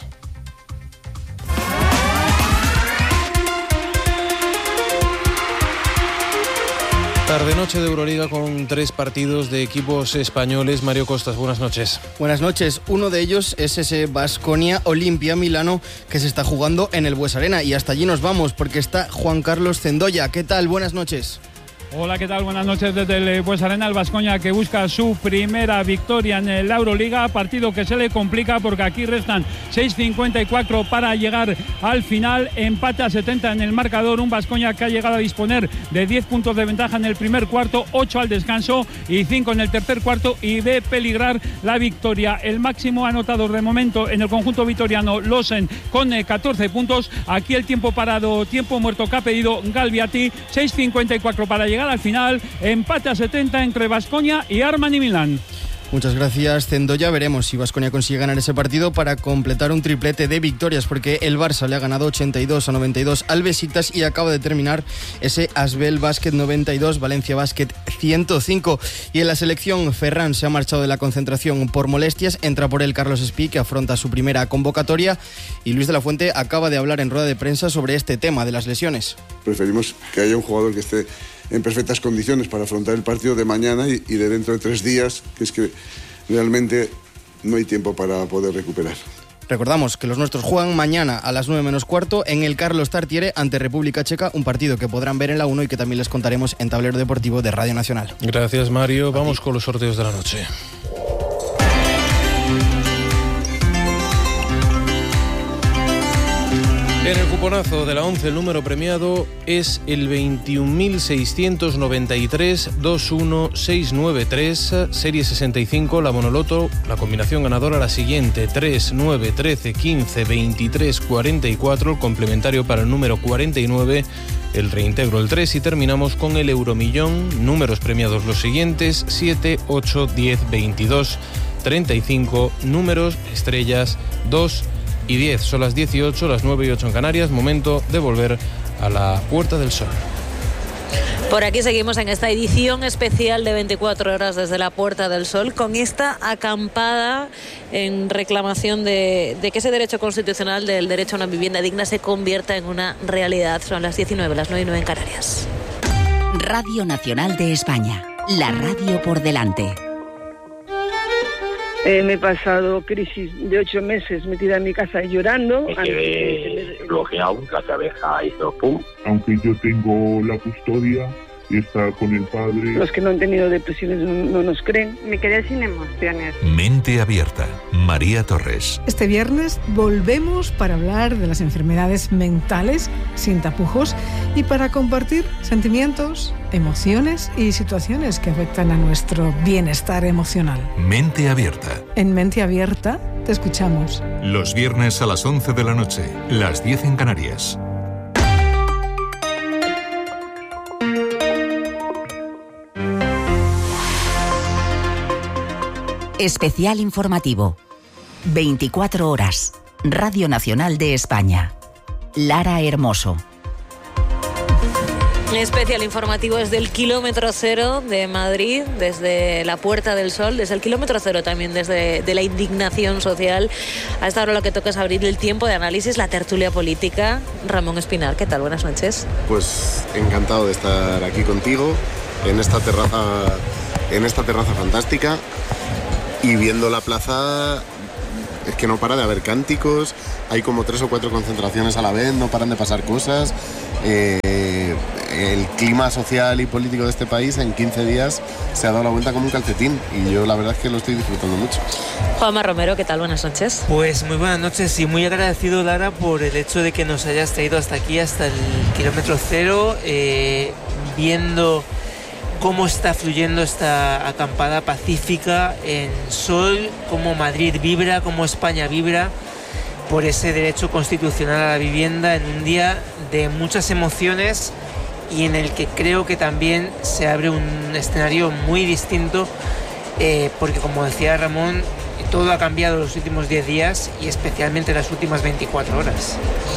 Tarde-noche de Euroliga con tres partidos de equipos españoles. Mario Costas, buenas noches. Buenas noches. Uno de ellos es ese Baskonia Olimpia Milano que se está jugando en el Bues Arena. Y hasta allí nos vamos porque está Juan Carlos Cendoya. ¿Qué tal? Buenas noches. Hola, ¿qué tal? Buenas noches desde el Bues Arena. El Baskonia que busca su primera victoria en la Euroliga, partido que se le complica porque aquí restan seis cincuenta y cuatro para llegar al final. Empate a setenta en el marcador, un Baskonia que ha llegado a disponer de diez puntos de ventaja en el primer cuarto, ocho al descanso y cinco en el tercer cuarto, y ve peligrar la victoria. El máximo anotador de momento en el conjunto vitoriano, Losen, con catorce puntos. Aquí el tiempo parado, tiempo muerto que ha pedido Galviati, seis cincuenta y cuatro para llegar al final, empate a setenta entre Baskonia y Armani Milán. Muchas gracias, Cendoya. Veremos si Baskonia consigue ganar ese partido para completar un triplete de victorias, porque el Barça le ha ganado ochenta y dos a noventa y dos al Besiktas y acaba de terminar ese Asbel Basket noventa y dos, Valencia Basket ciento cinco. Y en la selección, Ferran se ha marchado de la concentración por molestias, entra por él Carlos Espí, que afronta su primera convocatoria, y Luis de la Fuente acaba de hablar en rueda de prensa sobre este tema de las lesiones. Preferimos que haya un jugador que esté en perfectas condiciones para afrontar el partido de mañana y, y de dentro de tres días, que es que realmente no hay tiempo para poder recuperar. Recordamos que los nuestros juegan mañana a las nueve menos cuarto en el Carlos Tartiere ante República Checa, un partido que podrán ver en la uno y que también les contaremos en Tablero Deportivo de Radio Nacional. Gracias, Mario. Vamos con los sorteos de la noche. En el cuponazo de la once, el número premiado es el veintiún mil seiscientos noventa y tres veintiuno seiscientos noventa y tres, serie sesenta y cinco, la Monoloto, la combinación ganadora la siguiente: tres, nueve, trece, quince, veintitrés, cuarenta y cuatro, el complementario para el número cuarenta y nueve, el reintegro el tres, y terminamos con el Euromillón, números premiados los siguientes: siete, ocho, diez, veintidós, treinta y cinco, números estrellas dos y diez. Son las dieciocho, las nueve y ocho en Canarias, momento de volver a la Puerta del Sol. Por aquí seguimos en esta edición especial de veinticuatro horas desde la Puerta del Sol, con esta acampada en reclamación de, de que ese derecho constitucional del derecho a una vivienda digna se convierta en una realidad. Son las diecinueve, las nueve y nueve en Canarias. Radio Nacional de España, la radio por delante. Eh, me he pasado crisis de ocho meses metida en mi casa llorando. Me quedé bloqueado, la cabeza hizo pum. Aunque yo tengo la custodia y está con el padre. Los que no han tenido depresiones no, no nos creen. Me quedé sin emociones. Mente Abierta, María Torres. Este viernes volvemos para hablar de las enfermedades mentales sin tapujos y para compartir sentimientos, emociones y situaciones que afectan a nuestro bienestar emocional. Mente Abierta. En Mente Abierta te escuchamos. Los viernes a las once de la noche, las diez en Canarias. Especial informativo. veinticuatro horas. Radio Nacional de España. Lara Hermoso. Especial informativo desde el kilómetro cero de Madrid, desde la Puerta del Sol, desde el kilómetro cero también, desde de la indignación social. A esta hora lo que toca es abrir el tiempo de análisis, la tertulia política. Ramón Espinar, ¿qué tal? Buenas noches. Pues encantado de estar aquí contigo, en esta terraza, en esta terraza fantástica. Y viendo la plaza, es que no para de haber cánticos, hay como tres o cuatro concentraciones a la vez, no paran de pasar cosas. Eh, el clima social y político de este país en quince días se ha dado la vuelta como un calcetín y yo la verdad es que lo estoy disfrutando mucho. Juanma Romero, ¿qué tal? Buenas noches. Pues muy buenas noches y muy agradecido, Lara, por el hecho de que nos hayas traído hasta aquí, hasta el kilómetro cero, eh, viendo cómo está fluyendo esta acampada pacífica en Sol, cómo Madrid vibra, cómo España vibra por ese derecho constitucional a la vivienda en un día de muchas emociones y en el que creo que también se abre un escenario muy distinto eh, porque, como decía Ramón, todo ha cambiado en los últimos diez días y especialmente en las últimas veinticuatro horas.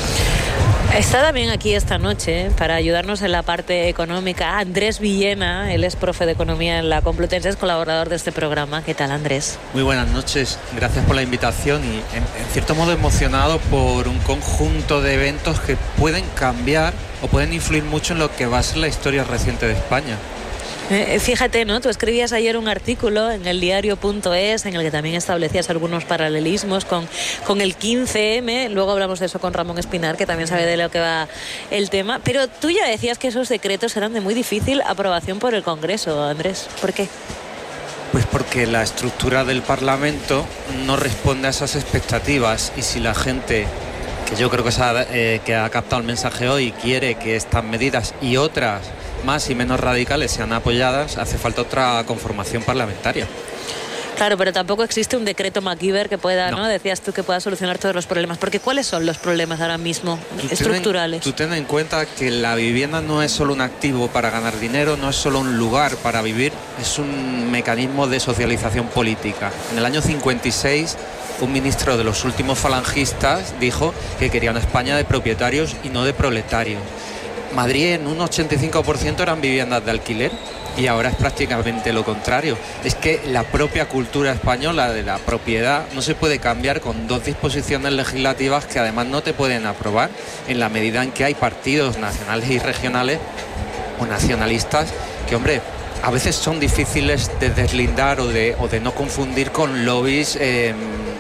Está también aquí esta noche para ayudarnos en la parte económica Andrés Villena, él es profe de Economía en la Complutense, es colaborador de este programa. ¿Qué tal, Andrés? Muy buenas noches, gracias por la invitación y en, en cierto modo emocionado por un conjunto de eventos que pueden cambiar o pueden influir mucho en lo que va a ser la historia reciente de España. Eh, fíjate, ¿no? Tú escribías ayer un artículo en el diario punto es en el que también establecías algunos paralelismos con, con el quince eme. Luego hablamos de eso con Ramón Espinar, que también sabe de lo que va el tema. Pero tú ya decías que esos decretos eran de muy difícil aprobación por el Congreso, Andrés. ¿Por qué? Pues porque la estructura del Parlamento no responde a esas expectativas y si la gente, que yo creo que, se ha, eh, que ha captado el mensaje hoy, quiere que estas medidas y otras más y menos radicales sean apoyadas, hace falta otra conformación parlamentaria. Claro, pero tampoco existe un decreto MacGyver que pueda, ¿no? ¿no? Decías tú que pueda solucionar todos los problemas. Porque ¿cuáles son los problemas ahora mismo tú estructurales? Ten en, tú ten en cuenta que la vivienda no es solo un activo para ganar dinero, no es solo un lugar para vivir, es un mecanismo de socialización política. En el año cincuenta y seis, un ministro de los últimos falangistas dijo que quería una España de propietarios y no de proletarios. Madrid en un ochenta y cinco por ciento eran viviendas de alquiler y ahora es prácticamente lo contrario. Es que la propia cultura española de la propiedad no se puede cambiar con dos disposiciones legislativas que además no te pueden aprobar en la medida en que hay partidos nacionales y regionales o nacionalistas que, hombre, a veces son difíciles de deslindar o de, o de no confundir con lobbies eh,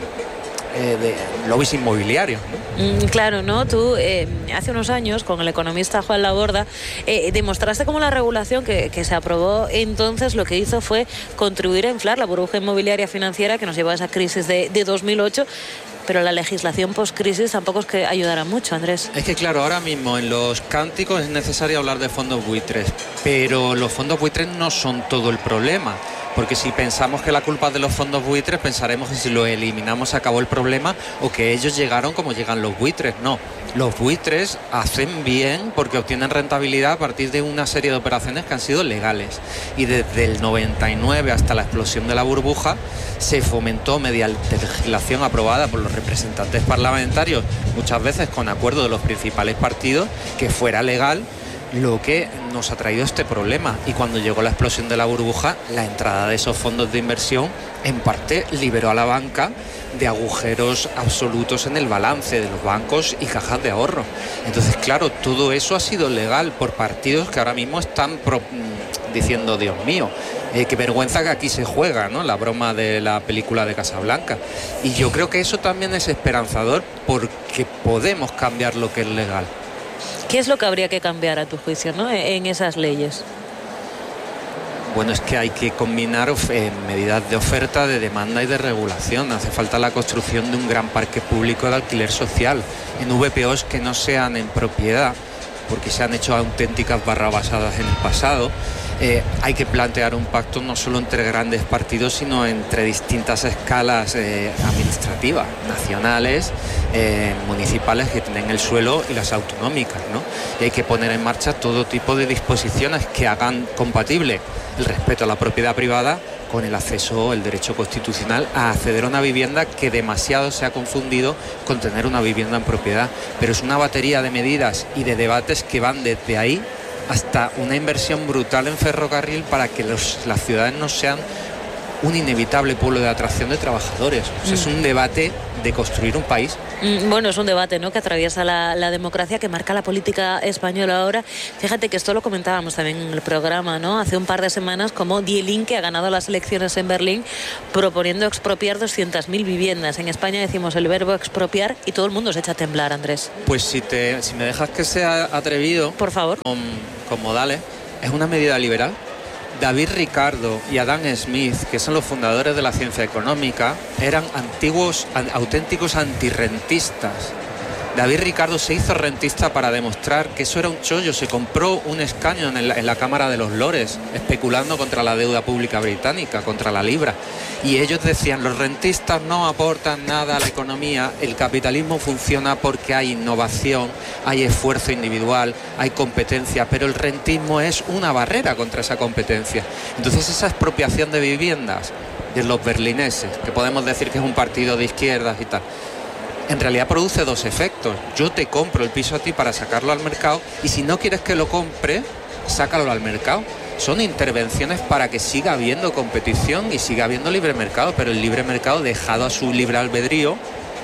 Eh, de lobbies inmobiliarios, ¿no? Mm, claro, ¿no? Tú eh, hace unos años con el economista Juan Laborda eh, demostraste cómo la regulación que, que se aprobó entonces lo que hizo fue contribuir a inflar la burbuja inmobiliaria financiera que nos llevó a esa crisis de, de dos mil ocho. Pero la legislación post-crisis tampoco es que ayudara mucho, Andrés. Es que claro, ahora mismo en los cánticos es necesario hablar de fondos buitres, pero los fondos buitres no son todo el problema. Porque si pensamos que la culpa es de los fondos buitres, pensaremos que si los eliminamos se acabó el problema o que ellos llegaron como llegan los buitres. No, los buitres hacen bien porque obtienen rentabilidad a partir de una serie de operaciones que han sido legales. Y desde el noventa y nueve hasta la explosión de la burbuja se fomentó mediante legislación aprobada por los representantes parlamentarios, muchas veces con acuerdo de los principales partidos, que fuera legal, lo que nos ha traído este problema. Y cuando llegó la explosión de la burbuja, la entrada de esos fondos de inversión en parte liberó a la banca de agujeros absolutos en el balance de los bancos y cajas de ahorro. Entonces, claro, todo eso ha sido legal por partidos que ahora mismo están pro, diciendo, Dios mío, Eh, qué vergüenza que aquí se juega, ¿no? La broma de la película de Casablanca. Y yo creo que eso también es esperanzador porque podemos cambiar lo que es legal. ¿Qué es lo que habría que cambiar a tu juicio, ¿no?, en esas leyes? Bueno, es que hay que combinar eh, medidas de oferta, de demanda y de regulación. Hace falta la construcción de un gran parque público de alquiler social en V P Os que no sean en propiedad, porque se han hecho auténticas barrabasadas en el pasado. Eh, hay que plantear un pacto no solo entre grandes partidos, sino entre distintas escalas eh, administrativas, nacionales, eh, municipales que tienen el suelo y las autonómicas, ¿no? Y hay que poner en marcha todo tipo de disposiciones que hagan compatible el respeto a la propiedad privada con el acceso, el derecho constitucional a acceder a una vivienda que demasiado se ha confundido con tener una vivienda en propiedad. Pero es una batería de medidas y de debates que van desde ahí hasta una inversión brutal en ferrocarril para que los, las ciudades no sean un inevitable pueblo de atracción de trabajadores. O sea, mm. es un debate de construir un país. Mm, bueno, es un debate, ¿no?, que atraviesa la, la democracia, que marca la política española ahora. Fíjate que esto lo comentábamos también en el programa, ¿no?, hace un par de semanas, como Die Linke ha ganado las elecciones en Berlín proponiendo expropiar doscientas mil viviendas. En España decimos el verbo expropiar y todo el mundo se echa a temblar, Andrés. Pues si, te, si me dejas que sea atrevido, por favor, con, con modales, es una medida liberal. David Ricardo y Adam Smith, que son los fundadores de la ciencia económica, eran antiguos, auténticos antirrentistas. David Ricardo se hizo rentista para demostrar que eso era un chollo. Se compró un escaño en, el, en la Cámara de los Lores, especulando contra la deuda pública británica, contra la libra. Y ellos decían, los rentistas no aportan nada a la economía, el capitalismo funciona porque hay innovación, hay esfuerzo individual, hay competencia, pero el rentismo es una barrera contra esa competencia. Entonces esa expropiación de viviendas de los berlineses, que podemos decir que es un partido de izquierdas y tal, en realidad produce dos efectos. Yo te compro el piso a ti para sacarlo al mercado, y si no quieres que lo compre, sácalo al mercado. Son intervenciones para que siga habiendo competición y siga habiendo libre mercado, pero el libre mercado, dejado a su libre albedrío,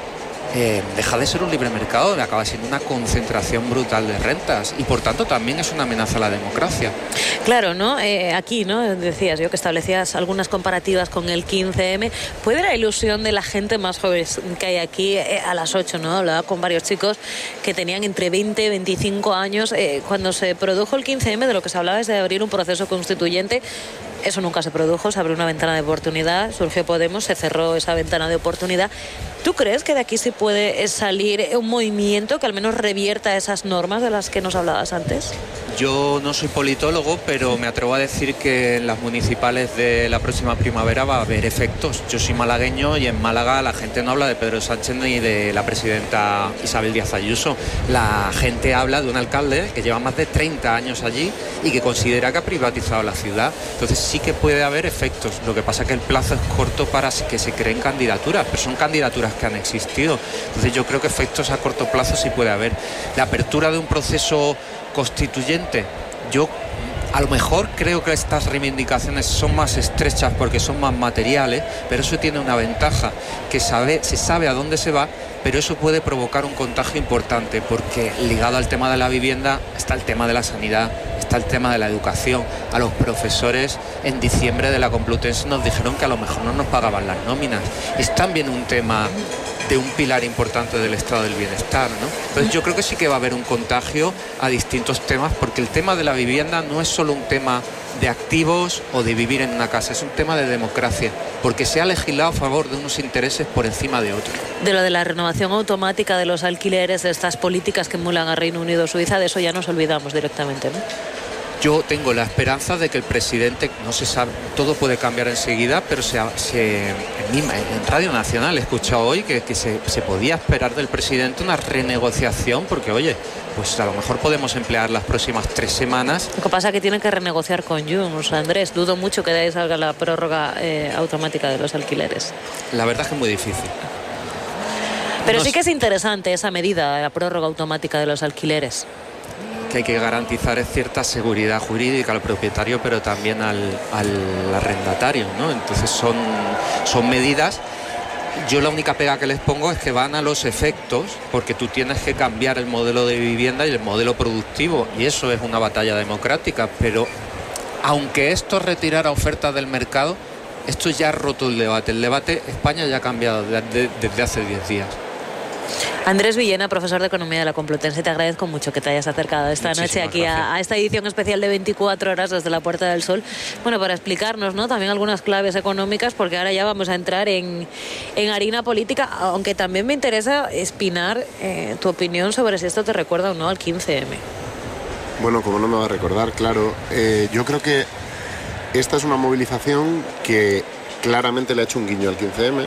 eh, deja de ser un libre mercado, acaba siendo una concentración brutal de rentas, y por tanto también es una amenaza a la democracia. Claro, ¿no? Eh, aquí, ¿no?, decías yo que establecías algunas comparativas con el quince eme. Puede la ilusión de la gente más joven que hay aquí eh, a las ocho, ¿no? Hablaba con varios chicos que tenían entre veinte y veinticinco años. Eh, cuando se produjo el quince eme, de lo que se hablaba es de abrir un proceso constituyente. Eso nunca se produjo, se abrió una ventana de oportunidad, surgió Podemos, se cerró esa ventana de oportunidad. ¿Tú crees que de aquí se puede salir un movimiento que al menos revierta esas normas de las que nos hablabas antes? Yo no soy politólogo, pero me atrevo a decir que en las municipales de la próxima primavera va a haber efectos. Yo soy malagueño y en Málaga la gente no habla de Pedro Sánchez ni de la presidenta Isabel Díaz Ayuso. La gente habla de un alcalde que lleva más de treinta años allí y que considera que ha privatizado la ciudad. Entonces sí que puede haber efectos. Lo que pasa es que el plazo es corto para que se creen candidaturas, pero son candidaturas que han existido. Entonces yo creo que efectos a corto plazo sí puede haber. La apertura de un proceso constituyente, yo a lo mejor creo que estas reivindicaciones son más estrechas porque son más materiales, pero eso tiene una ventaja, que sabe, se sabe a dónde se va, pero eso puede provocar un contagio importante, porque ligado al tema de la vivienda está el tema de la sanidad, está el tema de la educación. A los profesores en diciembre de la Complutense nos dijeron que a lo mejor no nos pagaban las nóminas. Es también un tema de un pilar importante del estado del bienestar, ¿no? Entonces yo creo que sí que va a haber un contagio a distintos temas, porque el tema de la vivienda no es solo un tema de activos o de vivir en una casa, es un tema de democracia, porque se ha legislado a favor de unos intereses por encima de otros. De lo de la renovación automática de los alquileres, de estas políticas que emulan a Reino Unido o Suiza, de eso ya nos olvidamos directamente, ¿no? Yo tengo la esperanza de que el presidente, no se sabe, todo puede cambiar enseguida, pero se, se, en, en Radio Nacional he escuchado hoy que, que se, se podía esperar del presidente una renegociación, porque oye, pues a lo mejor podemos emplear las próximas tres semanas. Lo que pasa es que tienen que renegociar con Junts, Andrés. Dudo mucho que de ahí salga la prórroga eh, automática de los alquileres. La verdad es que es muy difícil. Pero no sí que es interesante esa medida, la prórroga automática de los alquileres. Que hay que garantizar cierta seguridad jurídica al propietario, pero también al, al arrendatario, ¿no? Entonces son, son medidas. Yo la única pega que les pongo es que van a los efectos, porque tú tienes que cambiar el modelo de vivienda y el modelo productivo, y eso es una batalla democrática, pero aunque esto retirara ofertas del mercado, esto ya ha roto el debate. El debate España ya ha cambiado desde, desde hace diez días. Andrés Villena, profesor de Economía de la Complutense, te agradezco mucho que te hayas acercado esta Muchísimas noche aquí a, a esta edición especial de veinticuatro horas desde la Puerta del Sol. Bueno, para explicarnos, ¿no?, también algunas claves económicas, porque ahora ya vamos a entrar en, en harina política, aunque también me interesa, Espinar, eh, tu opinión sobre si esto te recuerda o no al quince eme. Bueno, como no me va a recordar, claro. Eh, yo creo que esta es una movilización que claramente le ha hecho un guiño al quince eme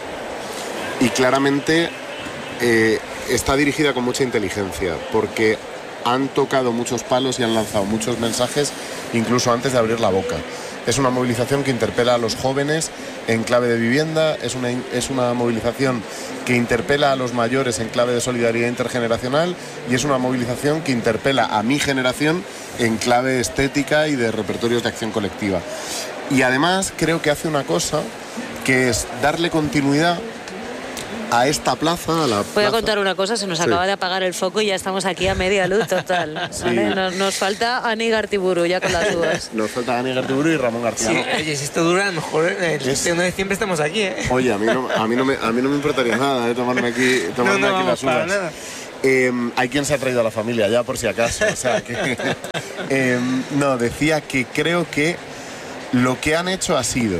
y claramente eh, está dirigida con mucha inteligencia, porque han tocado muchos palos y han lanzado muchos mensajes incluso antes de abrir la boca. Es una movilización que interpela a los jóvenes en clave de vivienda, es una, es una movilización que interpela a los mayores en clave de solidaridad intergeneracional y es una movilización que interpela a mi generación en clave estética y de repertorios de acción colectiva. Y además creo que hace una cosa que es darle continuidad a esta plaza, a la Voy plaza. a contar una cosa, se nos Sí. acaba de apagar el foco y ya estamos aquí a media luz total. Sí. ¿Vale? Nos, nos falta Ani Gartiburu ya con las dudas. Nos falta Dani Gartiburu y Ramón García. Sí, oye, si esto dura, a lo mejor el treinta y uno de diciembre estamos aquí, ¿eh? Oye, a mí no, a mí no, me, a mí no me importaría nada eh, tomarme aquí, tomarme No, no, aquí vamos, las para uvas. nada. Eh, hay quien se ha traído a la familia ya, por si acaso. O sea, que, eh, no, decía que creo que lo que han hecho ha sido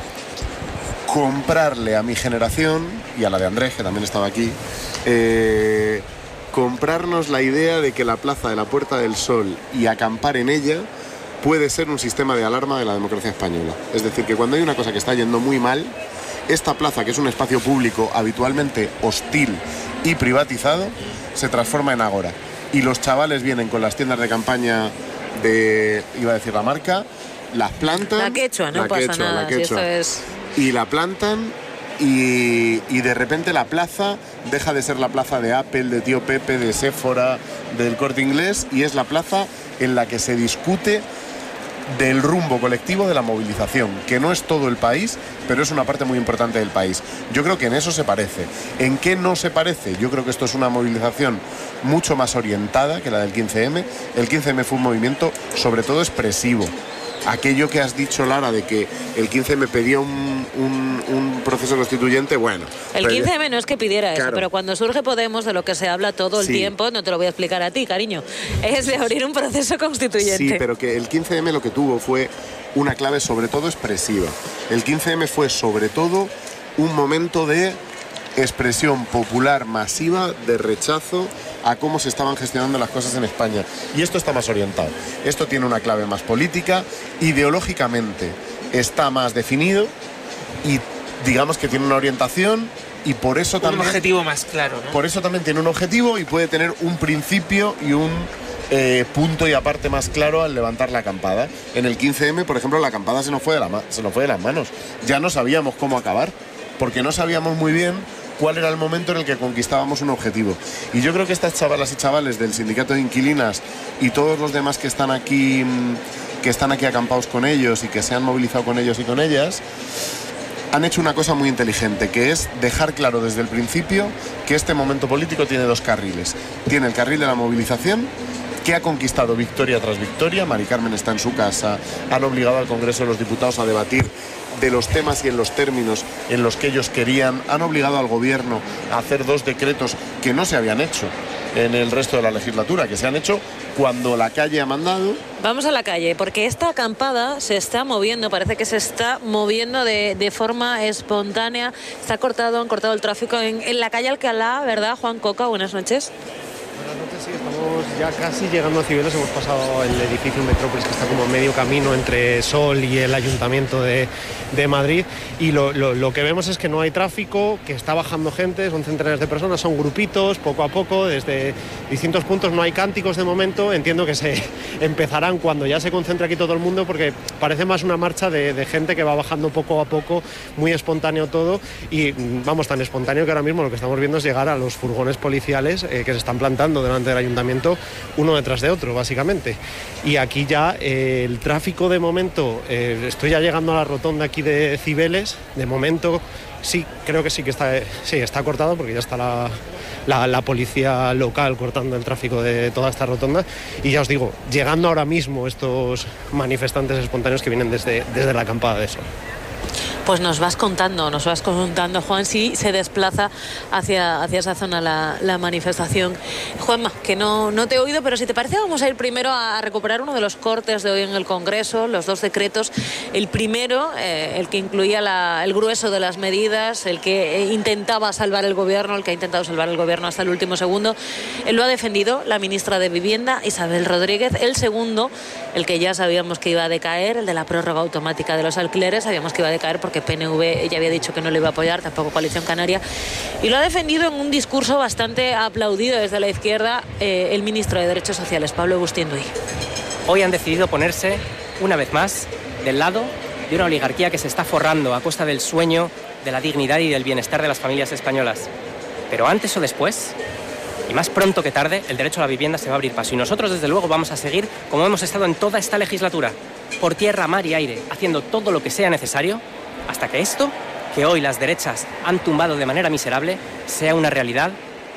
comprarle a mi generación y a la de Andrés, que también estaba aquí, eh, comprarnos la idea de que la Plaza de la Puerta del Sol y acampar en ella puede ser un sistema de alarma de la democracia española. Es decir, que cuando hay una cosa que está yendo muy mal, esta plaza, que es un espacio público habitualmente hostil y privatizado, se transforma en ágora. Y los chavales vienen con las tiendas de campaña de, iba a decir la marca, las plantan. La quechua, no la pasa quechua, nada. la Si quechua. esto es... Y la plantan y, y de repente la plaza deja de ser la plaza de Apple, de Tío Pepe, de Sephora, del Corte Inglés, y es la plaza en la que se discute del rumbo colectivo de la movilización, que no es todo el país, pero es una parte muy importante del país. Yo creo que en eso se parece. ¿En qué no se parece? Yo creo que esto es una movilización mucho más orientada que la del quince eme. El quince eme fue un movimiento sobre todo expresivo. Aquello que has dicho, Lara, de que el quince eme pedía un, un, un proceso constituyente, bueno... El pero- quince eme no es que pidiera eso, Claro. pero cuando surge Podemos, de lo que se habla todo el Sí. tiempo, no te lo voy a explicar a ti, cariño, es de abrir un proceso constituyente. Sí, pero que el quince eme lo que tuvo fue una clave sobre todo expresiva. El quince eme fue sobre todo un momento de expresión popular masiva de rechazo a cómo se estaban gestionando las cosas en España. Y esto está más orientado. Esto tiene una clave más política, ideológicamente está más definido y digamos que tiene una orientación y por eso Un también... objetivo más claro, ¿no? Por eso también tiene un objetivo y puede tener un principio y un eh, punto y aparte más claro al levantar la acampada. En el quince eme, por ejemplo, la acampada se nos fue de, la ma- se nos fue de las manos. Ya no sabíamos cómo acabar, porque no sabíamos muy bien cuál era el momento en el que conquistábamos un objetivo. Y yo creo que estas chavalas y chavales del sindicato de inquilinas y todos los demás que están aquí, mm, que están aquí acampados con ellos y que se han movilizado con ellos y con ellas, han hecho una cosa muy inteligente, que es dejar claro desde el principio que este momento político tiene dos carriles. Tiene el carril de la movilización, que ha conquistado victoria tras victoria. Mari Carmen está en su casa, han obligado al Congreso de los Diputados a debatir de los temas y en los términos en los que ellos querían, han obligado al Gobierno a hacer dos decretos que no se habían hecho en el resto de la legislatura, que se han hecho cuando la calle ha mandado. Vamos a la calle, porque esta acampada se está moviendo, parece que se está moviendo de, de forma espontánea. Está cortado, han cortado el tráfico en, en la calle Alcalá, ¿verdad, Juan Coca? Buenas noches. Buenas noches, sí, estamos ya casi llegando a Cibeles, hemos pasado el edificio Metrópolis, que está como a medio camino entre Sol y el Ayuntamiento de, de Madrid, y lo, lo, lo que vemos es que no hay tráfico, que está bajando gente, son centenares de personas, son grupitos, poco a poco, desde distintos puntos. No hay cánticos de momento, entiendo que se empezarán cuando ya se concentre aquí todo el mundo, porque parece más una marcha de, de gente que va bajando poco a poco, muy espontáneo todo, y vamos, tan espontáneo que ahora mismo lo que estamos viendo es llegar a los furgones policiales eh, que se están plantando delante del ayuntamiento, uno detrás de otro, básicamente. Y aquí ya eh, el tráfico de momento, eh, estoy ya llegando a la rotonda aquí de Cibeles, de momento sí, creo que sí que está, sí, está cortado porque ya está la, la, la policía local cortando el tráfico de toda esta rotonda. Y ya os digo, llegando ahora mismo estos manifestantes espontáneos que vienen desde, desde la acampada de Sol. Pues nos vas contando, nos vas contando, Juan, si se desplaza hacia, hacia esa zona la, la manifestación. Juanma, que no, no te he oído, pero si te parece vamos a ir primero a recuperar uno de los cortes de hoy en el Congreso, los dos decretos. El primero, eh, el que incluía la, el grueso de las medidas, el que intentaba salvar el gobierno, el que ha intentado salvar el gobierno hasta el último segundo. Él lo ha defendido la ministra de Vivienda, Isabel Rodríguez. El segundo, el que ya sabíamos que iba a decaer, el de la prórroga automática de los alquileres, sabíamos que iba a decaer porque que P N V ya había dicho que no le iba a apoyar, tampoco Coalición Canaria, y lo ha defendido en un discurso bastante aplaudido desde la izquierda eh, el ministro de Derechos Sociales, Pablo Agustín Duy. Hoy han decidido ponerse, una vez más, del lado de una oligarquía que se está forrando a costa del sueño, de la dignidad y del bienestar de las familias españolas. Pero antes o después, y más pronto que tarde, el derecho a la vivienda se va a abrir paso. Y nosotros, desde luego, vamos a seguir como hemos estado en toda esta legislatura, por tierra, mar y aire, haciendo todo lo que sea necesario hasta que esto, que hoy las derechas han tumbado de manera miserable, sea una realidad.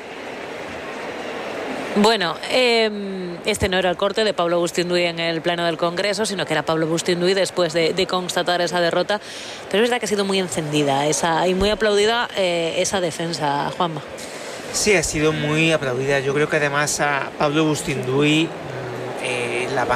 Bueno, eh, este no era el corte de Pablo Agustín Duy en el Pleno del Congreso, sino que era Pablo Agustín Duy después de, de constatar esa derrota. Pero es verdad que ha sido muy encendida esa, y muy aplaudida eh, esa defensa, Juanma. Sí, ha sido muy aplaudida. Yo creo que además a Pablo Agustín Duy